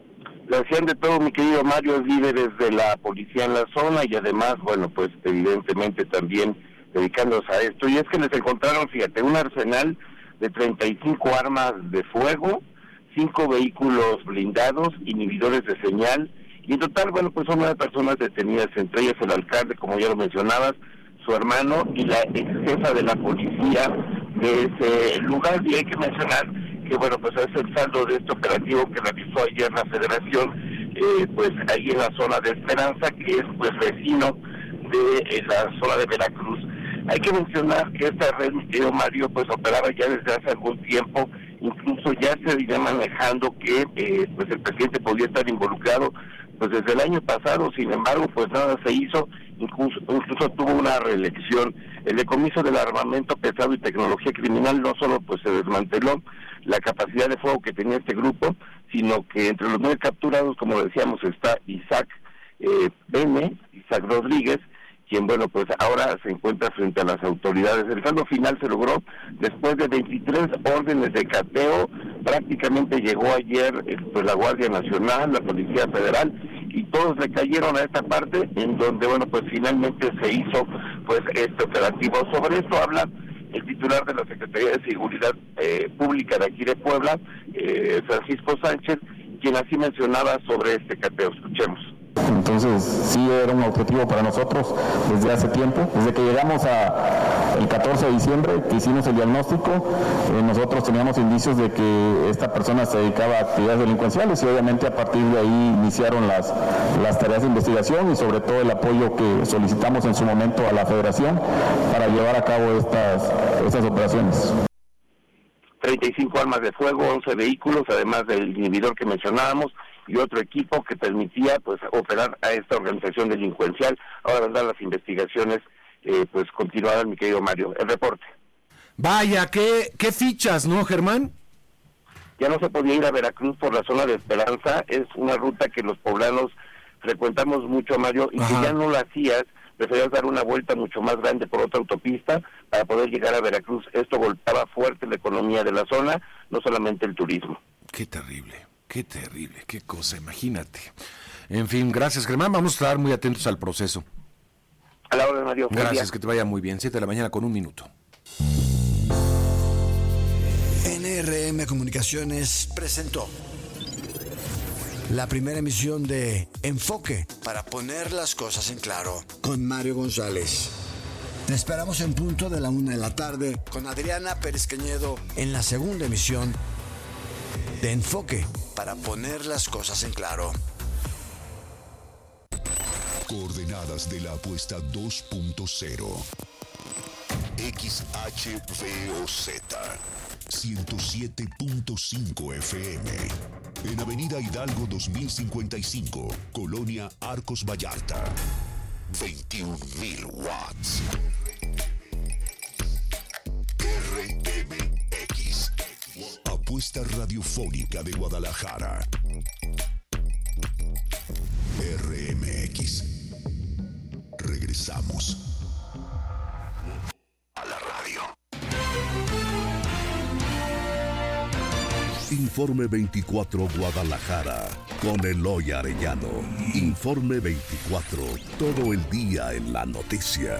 Le hacían de todo, mi querido Mario, líderes de la policía en la zona y además, bueno, pues evidentemente también dedicándose a esto. Y es que les encontraron, fíjate, un arsenal de treinta y cinco armas de fuego, cinco vehículos blindados, inhibidores de señal, y en total, bueno, pues son nueve personas detenidas, entre ellas el alcalde, como ya lo mencionabas, su hermano y la ex jefa de la policía de ese lugar. Y hay que mencionar que, bueno, pues es el saldo de este operativo que realizó ayer la Federación, eh, pues ahí en la zona de Esperanza, que es pues vecino de eh, la zona de Veracruz. Hay que mencionar que esta red, mi querido Mario, pues operaba ya desde hace algún tiempo, incluso ya se venía manejando que eh, pues el presidente podía estar involucrado pues desde el año pasado. Sin embargo, pues nada se hizo, incluso, incluso tuvo una reelección. El decomiso del armamento pesado y tecnología criminal no solo pues se desmanteló la capacidad de fuego que tenía este grupo, sino que entre los nueve capturados, como decíamos, está Isaac eh, Bene, Isaac Rodríguez, quien, bueno, pues ahora se encuentra frente a las autoridades. El saldo final se logró después de veintitrés órdenes de cateo. Prácticamente llegó ayer pues la Guardia Nacional, la Policía Federal, y todos le cayeron a esta parte, en donde, bueno, pues finalmente se hizo pues este operativo. Sobre esto habla el titular de la Secretaría de Seguridad eh, Pública de aquí de Puebla, eh, Francisco Sánchez, quien así mencionaba sobre este cateo. Escuchemos. Entonces sí era un objetivo para nosotros desde hace tiempo, desde que llegamos a el catorce de diciembre que hicimos el diagnóstico, eh, nosotros teníamos indicios de que esta persona se dedicaba a actividades delincuenciales y obviamente a partir de ahí iniciaron las, las tareas de investigación y sobre todo el apoyo que solicitamos en su momento a la Federación para llevar a cabo estas, estas operaciones. treinta y cinco armas de fuego, once vehículos, además del inhibidor que mencionábamos, y otro equipo que permitía pues operar a esta organización delincuencial. Ahora vendrán las investigaciones, eh, pues continuarán, mi querido Mario. El reporte. Vaya, qué, qué fichas, ¿no, Germán? Ya no se podía ir a Veracruz por la zona de Esperanza, es una ruta que los poblanos frecuentamos mucho, Mario, y Ajá. que ya no la hacías, preferías dar una vuelta mucho más grande por otra autopista para poder llegar a Veracruz. Esto golpeaba fuerte la economía de la zona, no solamente el turismo. Qué terrible. Qué terrible, qué cosa, imagínate. En fin, gracias, Germán. Vamos a estar muy atentos al proceso. A la hora de Mario. Gracias, que te vaya muy bien. siete de la mañana con un minuto. N R M Comunicaciones presentó la primera emisión de Enfoque, para poner las cosas en claro, con Mario González. Te esperamos en punto de la una de la tarde con Adriana Pérez Cañedo en la segunda emisión de Enfoque, para poner las cosas en claro. Coordenadas de la apuesta dos punto cero. X H V O Z ciento siete punto cinco F M. En Avenida Hidalgo dos mil cincuenta y cinco, Colonia Arcos Vallarta. veintiún mil watts. R M X. Apuesta radiofónica de Guadalajara. R M X. Regresamos a la radio. Informe veinticuatro Guadalajara con Eloy Arellano. Informe veinticuatro, todo el día en la noticia.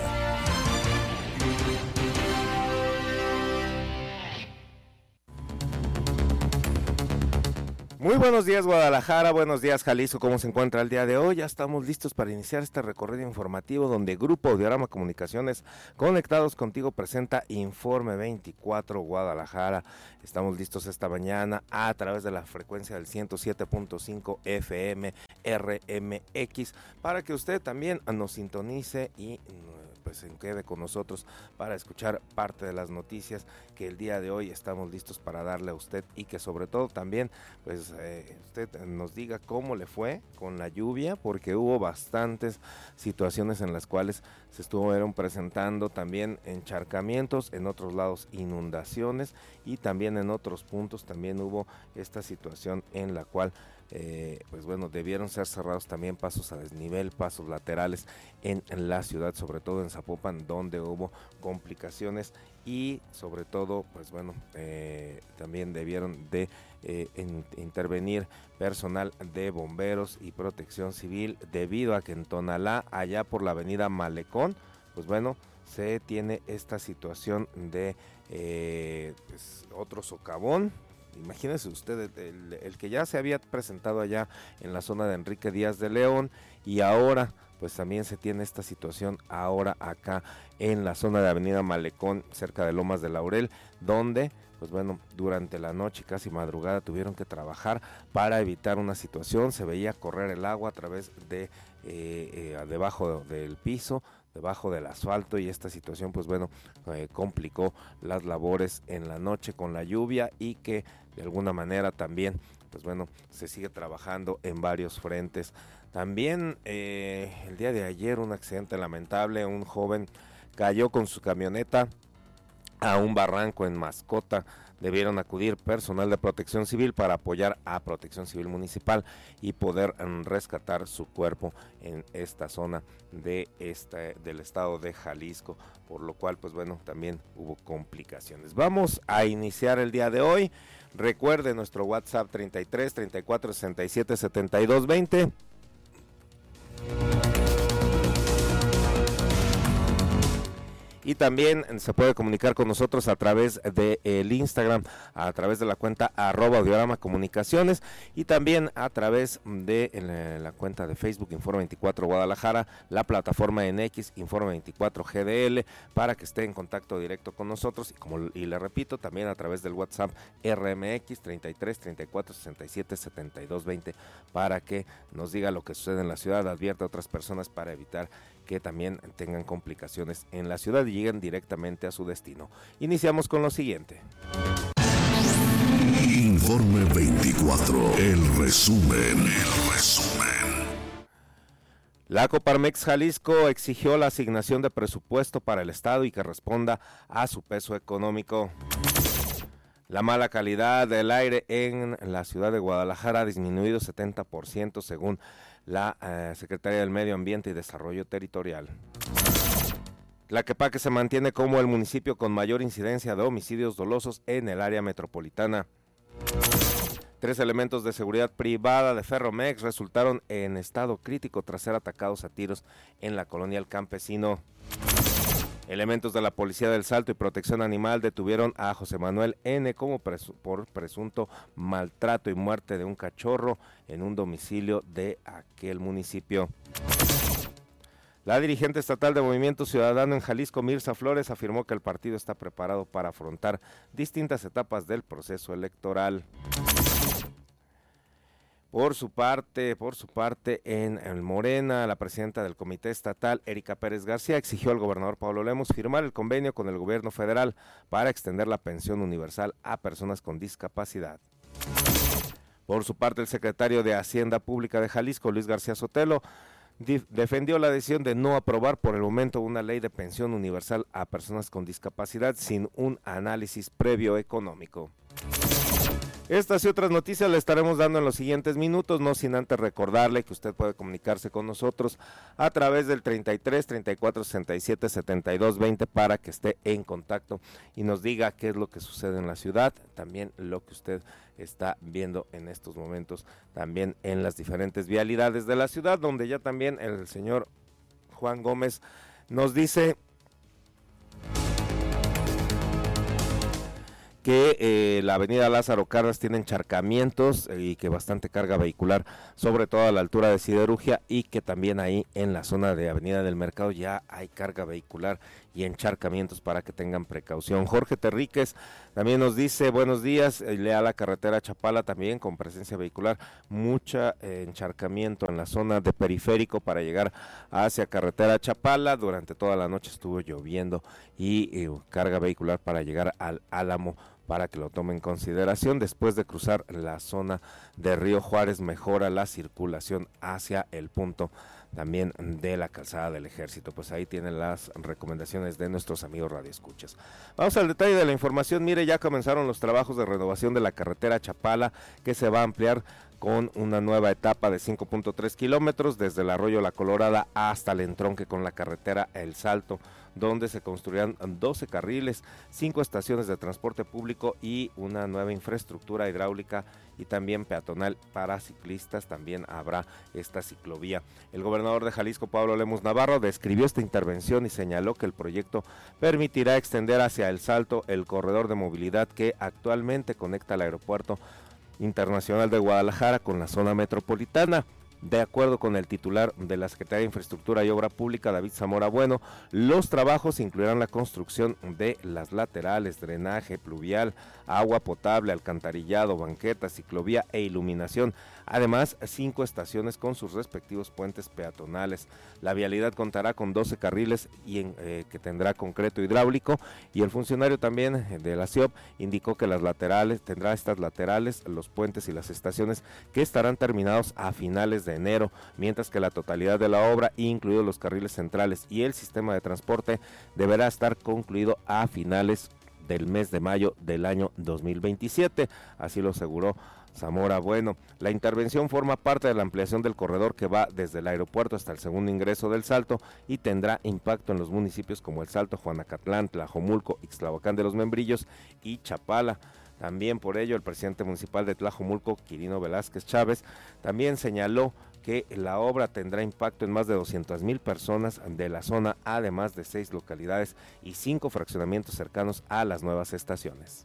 Muy buenos días Guadalajara, buenos días Jalisco, ¿cómo se encuentra el día de hoy? Ya estamos listos para iniciar este recorrido informativo donde Grupo Audiorama Comunicaciones, conectados contigo, presenta Informe veinticuatro Guadalajara. Estamos listos esta mañana a través de la frecuencia del ciento siete punto cinco F M R M X para que usted también nos sintonice y pues se quede con nosotros para escuchar parte de las noticias que el día de hoy estamos listos para darle a usted, y que sobre todo también pues eh, usted nos diga cómo le fue con la lluvia, porque hubo bastantes situaciones en las cuales se estuvieron presentando también encharcamientos, en otros lados inundaciones, y también en otros puntos también hubo esta situación en la cual Eh, pues bueno, debieron ser cerrados también pasos a desnivel, pasos laterales en, en la ciudad, sobre todo en Zapopan, donde hubo complicaciones, y sobre todo, pues bueno, eh, también debieron de eh, en, intervenir personal de bomberos y protección civil, debido a que en Tonalá, allá por la avenida Malecón, pues bueno, se tiene esta situación de eh, pues, otro socavón. Imagínense usted, el, el que ya se había presentado allá en la zona de Enrique Díaz de León, y ahora pues también se tiene esta situación ahora acá en la zona de Avenida Malecón, cerca de Lomas de Laurel, donde pues bueno, durante la noche, casi madrugada, tuvieron que trabajar para evitar una situación. Se veía correr el agua a través de eh, eh, debajo del piso, debajo del asfalto, y esta situación pues bueno eh, complicó las labores en la noche con la lluvia, y que de alguna manera también pues bueno se sigue trabajando en varios frentes. También eh, el día de ayer un accidente lamentable, un joven cayó con su camioneta a un barranco en Mascota. Debieron acudir personal de Protección Civil para apoyar a Protección Civil Municipal y poder um, rescatar su cuerpo en esta zona de este, del estado de Jalisco, por lo cual pues bueno, también hubo complicaciones. Vamos a iniciar el día de hoy. Recuerde nuestro WhatsApp treinta y tres, treinta y cuatro, sesenta y siete, setenta y dos, veinte. Y también se puede comunicar con nosotros a través del de Instagram, a través de la cuenta arroba Audiorama Comunicaciones, y también a través de la, la cuenta de Facebook Informe veinticuatro Guadalajara, la plataforma en X Informe veinticuatro G D L, para que esté en contacto directo con nosotros, y como y le repito, también a través del WhatsApp R M X treinta y tres, treinta y cuatro, sesenta y siete, setenta y dos, veinte, para que nos diga lo que sucede en la ciudad, advierta a otras personas para evitar que también tengan complicaciones en la ciudad y lleguen directamente a su destino. Iniciamos con lo siguiente. Informe veinticuatro, el resumen, el resumen. La Coparmex Jalisco exigió la asignación de presupuesto para el Estado y que responda a su peso económico. La mala calidad del aire en la ciudad de Guadalajara ha disminuido setenta por ciento según la eh, Secretaría del Medio Ambiente y Desarrollo Territorial. Tlaquepaque se mantiene como el municipio con mayor incidencia de homicidios dolosos en el área metropolitana. Tres elementos de seguridad privada de Ferromex resultaron en estado crítico tras ser atacados a tiros en la colonia El Campesino. Elementos de la Policía del Salto y Protección Animal detuvieron a José Manuel N. como presu- por presunto maltrato y muerte de un cachorro en un domicilio de aquel municipio. La dirigente estatal de Movimiento Ciudadano en Jalisco, Mirza Flores, afirmó que el partido está preparado para afrontar distintas etapas del proceso electoral. Por su parte, por su parte, en el Morena, la presidenta del Comité Estatal, Erika Pérez García, exigió al gobernador Pablo Lemus firmar el convenio con el gobierno federal para extender la pensión universal a personas con discapacidad. Por su parte, el secretario de Hacienda Pública de Jalisco, Luis García Sotelo, defendió la decisión de no aprobar por el momento una ley de pensión universal a personas con discapacidad sin un análisis previo económico. Estas y otras noticias le estaremos dando en los siguientes minutos, no sin antes recordarle que usted puede comunicarse con nosotros a través del treinta y tres, treinta y cuatro, sesenta y siete, setenta y dos, veinte para que esté en contacto y nos diga qué es lo que sucede en la ciudad, también lo que usted está viendo en estos momentos, también en las diferentes vialidades de la ciudad, donde ya también el señor Juan Gómez nos dice que eh, la avenida Lázaro Cárdenas tiene encharcamientos eh, y que bastante carga vehicular, sobre todo a la altura de Siderurgia, y que también ahí en la zona de Avenida del Mercado ya hay carga vehicular y encharcamientos para que tengan precaución. Jorge Terríquez también nos dice, buenos días, eh, lea la carretera Chapala también con presencia vehicular, mucha eh, encharcamiento en la zona de Periférico para llegar hacia carretera Chapala, durante toda la noche estuvo lloviendo y eh, carga vehicular para llegar al Álamo, para que lo tome en consideración. Después de cruzar la zona de Río Juárez, mejora la circulación hacia el punto también de la calzada del Ejército. Pues ahí tienen las recomendaciones de nuestros amigos radioescuchas. Vamos al detalle de la información. Mire, ya comenzaron los trabajos de renovación de la carretera Chapala, que se va a ampliar con una nueva etapa de cinco punto tres kilómetros desde el Arroyo La Colorada hasta el entronque con la carretera El Salto, donde se construirán doce carriles, cinco estaciones de transporte público y una nueva infraestructura hidráulica y también peatonal para ciclistas. También habrá esta ciclovía. El gobernador de Jalisco, Pablo Lemus Navarro, describió esta intervención y señaló que el proyecto permitirá extender hacia El Salto el corredor de movilidad que actualmente conecta al aeropuerto internacional de Guadalajara con la zona metropolitana. De acuerdo con el titular de la Secretaría de Infraestructura y Obra Pública, David Zamora Bueno, los trabajos incluirán la construcción de las laterales, drenaje pluvial, agua potable, alcantarillado, banqueta, ciclovía e iluminación. Además, cinco estaciones con sus respectivos puentes peatonales. La vialidad contará con doce carriles y en, eh, que tendrá concreto hidráulico, y el funcionario también de la C I O P indicó que las laterales, tendrá estas laterales, los puentes y las estaciones que estarán terminados a finales de enero, mientras que la totalidad de la obra, incluidos los carriles centrales y el sistema de transporte, deberá estar concluido a finales del mes de mayo del año dos mil veintisiete, así lo aseguró Zamora Bueno. La intervención forma parte de la ampliación del corredor que va desde el aeropuerto hasta el segundo ingreso del Salto y tendrá impacto en los municipios como El Salto, Juanacatlán, Tlajomulco, Ixtlahuacán de los Membrillos y Chapala. También por ello el presidente municipal de Tlajomulco, Quirino Velázquez Chávez, también señaló que la obra tendrá impacto en más de doscientas mil personas de la zona, además de seis localidades y cinco fraccionamientos cercanos a las nuevas estaciones.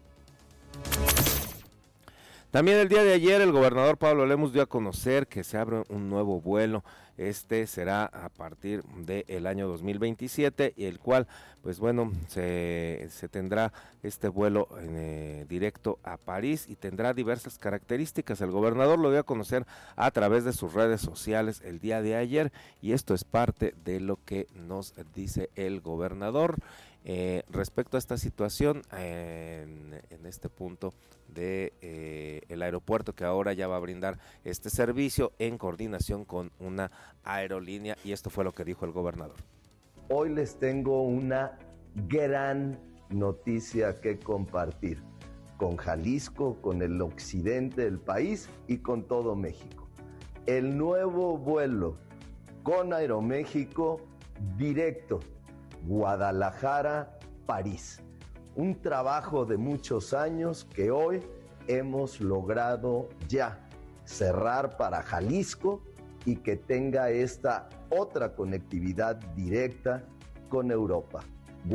También el día de ayer el gobernador Pablo Lemus dio a conocer que se abre un nuevo vuelo. Este será a partir del año dos mil veintisiete, y el cual, pues bueno, se, se tendrá este vuelo en, eh, directo a París y tendrá diversas características. El gobernador lo dio a conocer a través de sus redes sociales el día de ayer, y esto es parte de lo que nos dice el gobernador eh, respecto a esta situación eh, en, en este punto de eh, el aeropuerto, que ahora ya va a brindar este servicio en coordinación con una aerolínea, y esto fue lo que dijo el gobernador. Hoy les tengo una gran noticia que compartir con Jalisco, con el occidente del país y con todo México. El nuevo vuelo con Aeroméxico directo Guadalajara, París. Un trabajo de muchos años que hoy hemos logrado ya cerrar para Jalisco y que tenga esta otra conectividad directa con Europa,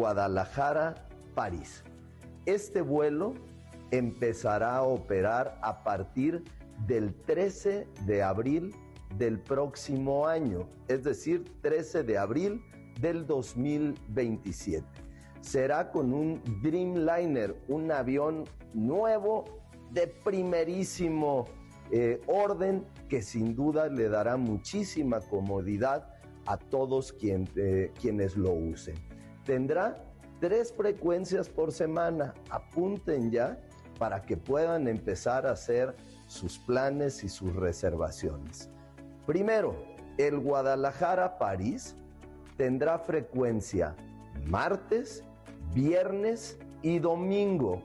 Guadalajara-París. Este vuelo empezará a operar a partir del trece de abril del próximo año, es decir, trece de abril del dos mil veintisiete. Será con un Dreamliner, un avión nuevo de primerísimo eh, orden que sin duda le dará muchísima comodidad a todos quien, eh, quienes lo usen. Tendrá tres frecuencias por semana, apunten ya para que puedan empezar a hacer sus planes y sus reservaciones. Primero, el Guadalajara-París tendrá frecuencia martes, viernes y domingo,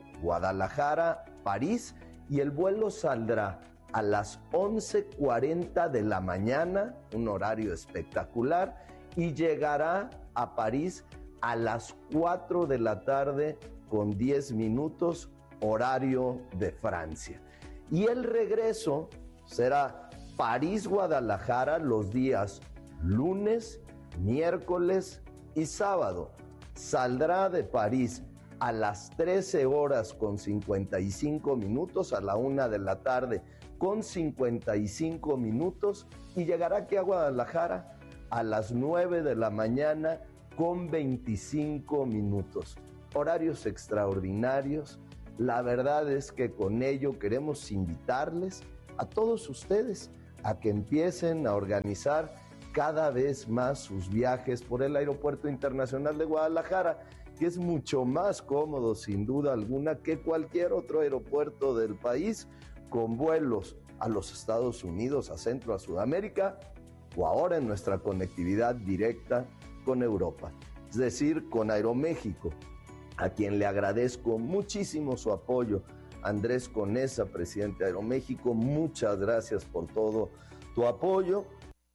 Guadalajara-París, y el vuelo saldrá a las once cuarenta de la mañana, un horario espectacular, y llegará a París a las cuatro de la tarde con diez minutos, horario de Francia. Y el regreso será París-Guadalajara los días lunes, miércoles y sábado. Saldrá de París a las trece horas con cincuenta y cinco minutos, a la una de la tarde con cincuenta y cinco minutos, y llegará aquí a Guadalajara a las nueve de la mañana con veinticinco minutos. Horarios extraordinarios. La verdad es que con ello queremos invitarles a todos ustedes a que empiecen a organizar cada vez más sus viajes por el Aeropuerto Internacional de Guadalajara, que es mucho más cómodo, sin duda alguna, que cualquier otro aeropuerto del país, con vuelos a los Estados Unidos, a Centro, a Sudamérica, o ahora en nuestra conectividad directa con Europa, es decir, con Aeroméxico, a quien le agradezco muchísimo su apoyo. Andrés Conesa, presidente de Aeroméxico, muchas gracias por todo tu apoyo.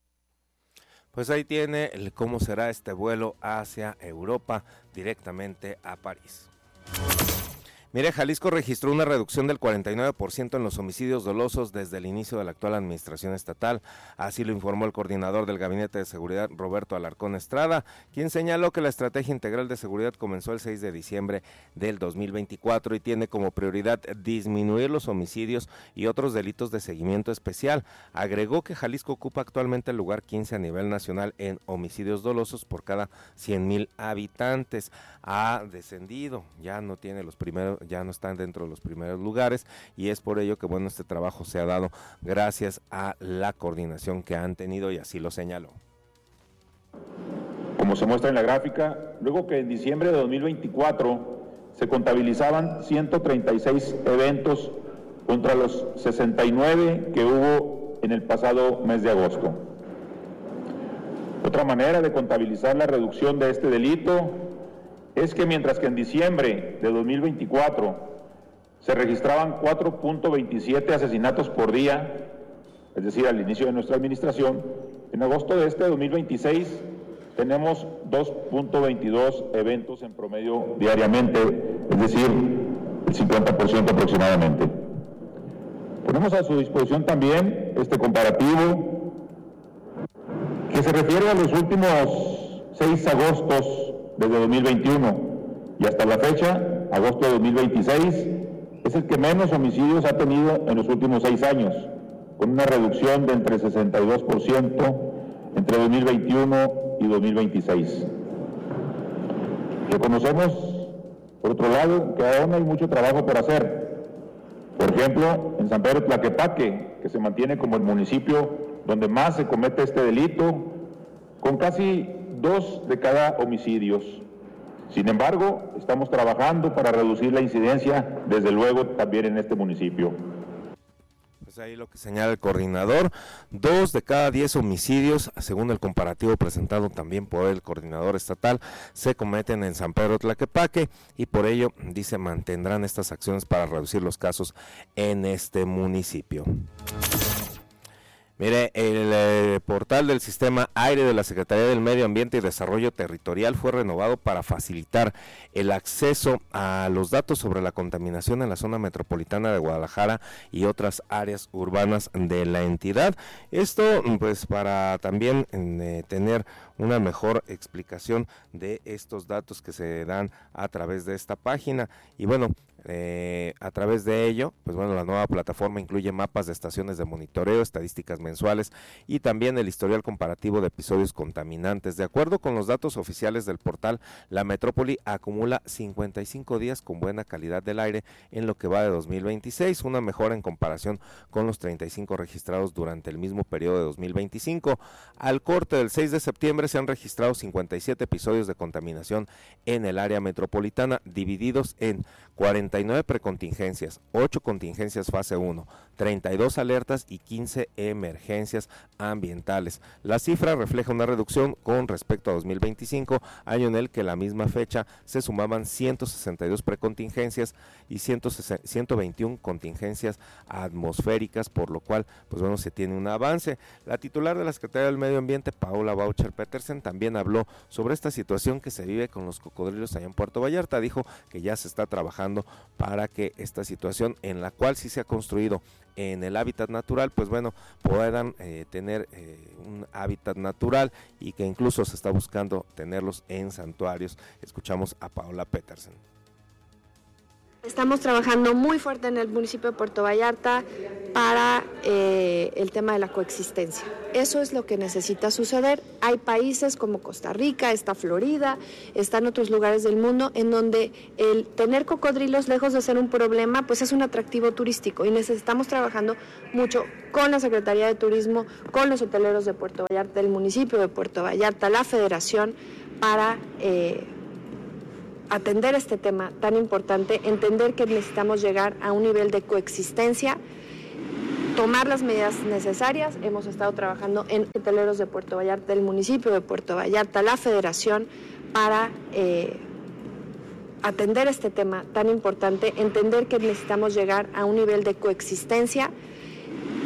Pues ahí tiene el cómo será este vuelo hacia Europa, directamente a París. Mire, Jalisco registró una reducción del cuarenta y nueve por ciento en los homicidios dolosos desde el inicio de la actual administración estatal. Así lo informó el coordinador del Gabinete de Seguridad, Roberto Alarcón Estrada, quien señaló que la Estrategia Integral de Seguridad comenzó el seis de diciembre del dos mil veinticuatro y tiene como prioridad disminuir los homicidios y otros delitos de seguimiento especial. Agregó que Jalisco ocupa actualmente el lugar quince a nivel nacional en homicidios dolosos por cada cien mil habitantes. Ha descendido, ya no tiene los primeros, ya no están dentro de los primeros lugares, y es por ello que bueno, este trabajo se ha dado gracias a la coordinación que han tenido, y así lo señaló. Como se muestra en la gráfica, luego que en diciembre de dos mil veinticuatro se contabilizaban ciento treinta y seis eventos contra los sesenta y nueve que hubo en el pasado mes de agosto. Otra manera de contabilizar la reducción de este delito es que mientras que en diciembre de dos mil veinticuatro se registraban cuatro punto veintisiete asesinatos por día, es decir, al inicio de nuestra administración, en agosto de este dos mil veintiséis tenemos dos punto veintidós eventos en promedio diariamente, es decir, el cincuenta por ciento aproximadamente. Ponemos a su disposición también este comparativo que se refiere a los últimos seis agostos desde dos mil veintiuno y hasta la fecha, agosto de dos mil veintiséis, es el que menos homicidios ha tenido en los últimos seis años, con una reducción de entre sesenta y dos por ciento entre dos mil veintiuno y dos mil veintiséis. Reconocemos, por otro lado, que aún hay mucho trabajo por hacer. Por ejemplo, en San Pedro Tlaquepaque, que se mantiene como el municipio donde más se comete este delito, con casi dos de cada homicidios. Sin embargo, estamos trabajando para reducir la incidencia, desde luego, también en este municipio. Pues ahí lo que señala el coordinador, dos de cada diez homicidios, según el comparativo presentado también por el coordinador estatal, se cometen en San Pedro Tlaquepaque, y por ello, dice, mantendrán estas acciones para reducir los casos en este municipio. Mire, el eh, portal del Sistema Aire de la Secretaría del Medio Ambiente y Desarrollo Territorial fue renovado para facilitar el acceso a los datos sobre la contaminación en la zona metropolitana de Guadalajara y otras áreas urbanas de la entidad. Esto, pues, para también eh, tener una mejor explicación de estos datos que se dan a través de esta página. Y bueno, Eh, a través de ello, pues bueno, la nueva plataforma incluye mapas de estaciones de monitoreo, estadísticas mensuales y también el historial comparativo de episodios contaminantes. De acuerdo con los datos oficiales del portal, la metrópoli acumula cincuenta y cinco días con buena calidad del aire en lo que va de dos mil veintiséis, una mejora en comparación con los treinta y cinco registrados durante el mismo periodo de dos mil veinticinco. Al corte del seis de septiembre se han registrado cincuenta y siete episodios de contaminación en el área metropolitana, divididos en cuarenta y nueve precontingencias, ocho contingencias fase uno, treinta y dos alertas y quince emergencias ambientales. La cifra refleja una reducción con respecto a dos mil veinticinco, año en el que la misma fecha se sumaban ciento sesenta y dos precontingencias y ciento veintiuno contingencias atmosféricas, por lo cual, pues bueno, se tiene un avance. La titular de la Secretaría del Medio Ambiente, Paola Boucher Petersen, también habló sobre esta situación que se vive con los cocodrilos allá en Puerto Vallarta. Dijo que ya se está trabajando para que esta situación, en la cual sí se ha construido en el hábitat natural, pues bueno, puedan eh, tener eh, un hábitat natural, y que incluso se está buscando tenerlos en santuarios. Escuchamos a Paola Petersen. Estamos trabajando muy fuerte en el municipio de Puerto Vallarta para eh, el tema de la coexistencia. Eso es lo que necesita suceder. Hay países como Costa Rica, está Florida, están otros lugares del mundo en donde el tener cocodrilos, lejos de ser un problema, pues es un atractivo turístico, y necesitamos trabajando mucho con la Secretaría de Turismo, con los hoteleros de Puerto Vallarta, el municipio de Puerto Vallarta, la Federación, para Eh, atender este tema tan importante, entender que necesitamos llegar a un nivel de coexistencia, tomar las medidas necesarias. Hemos estado trabajando en hoteleros de Puerto Vallarta, del municipio de Puerto Vallarta, la Federación, para eh, atender este tema tan importante, entender que necesitamos llegar a un nivel de coexistencia,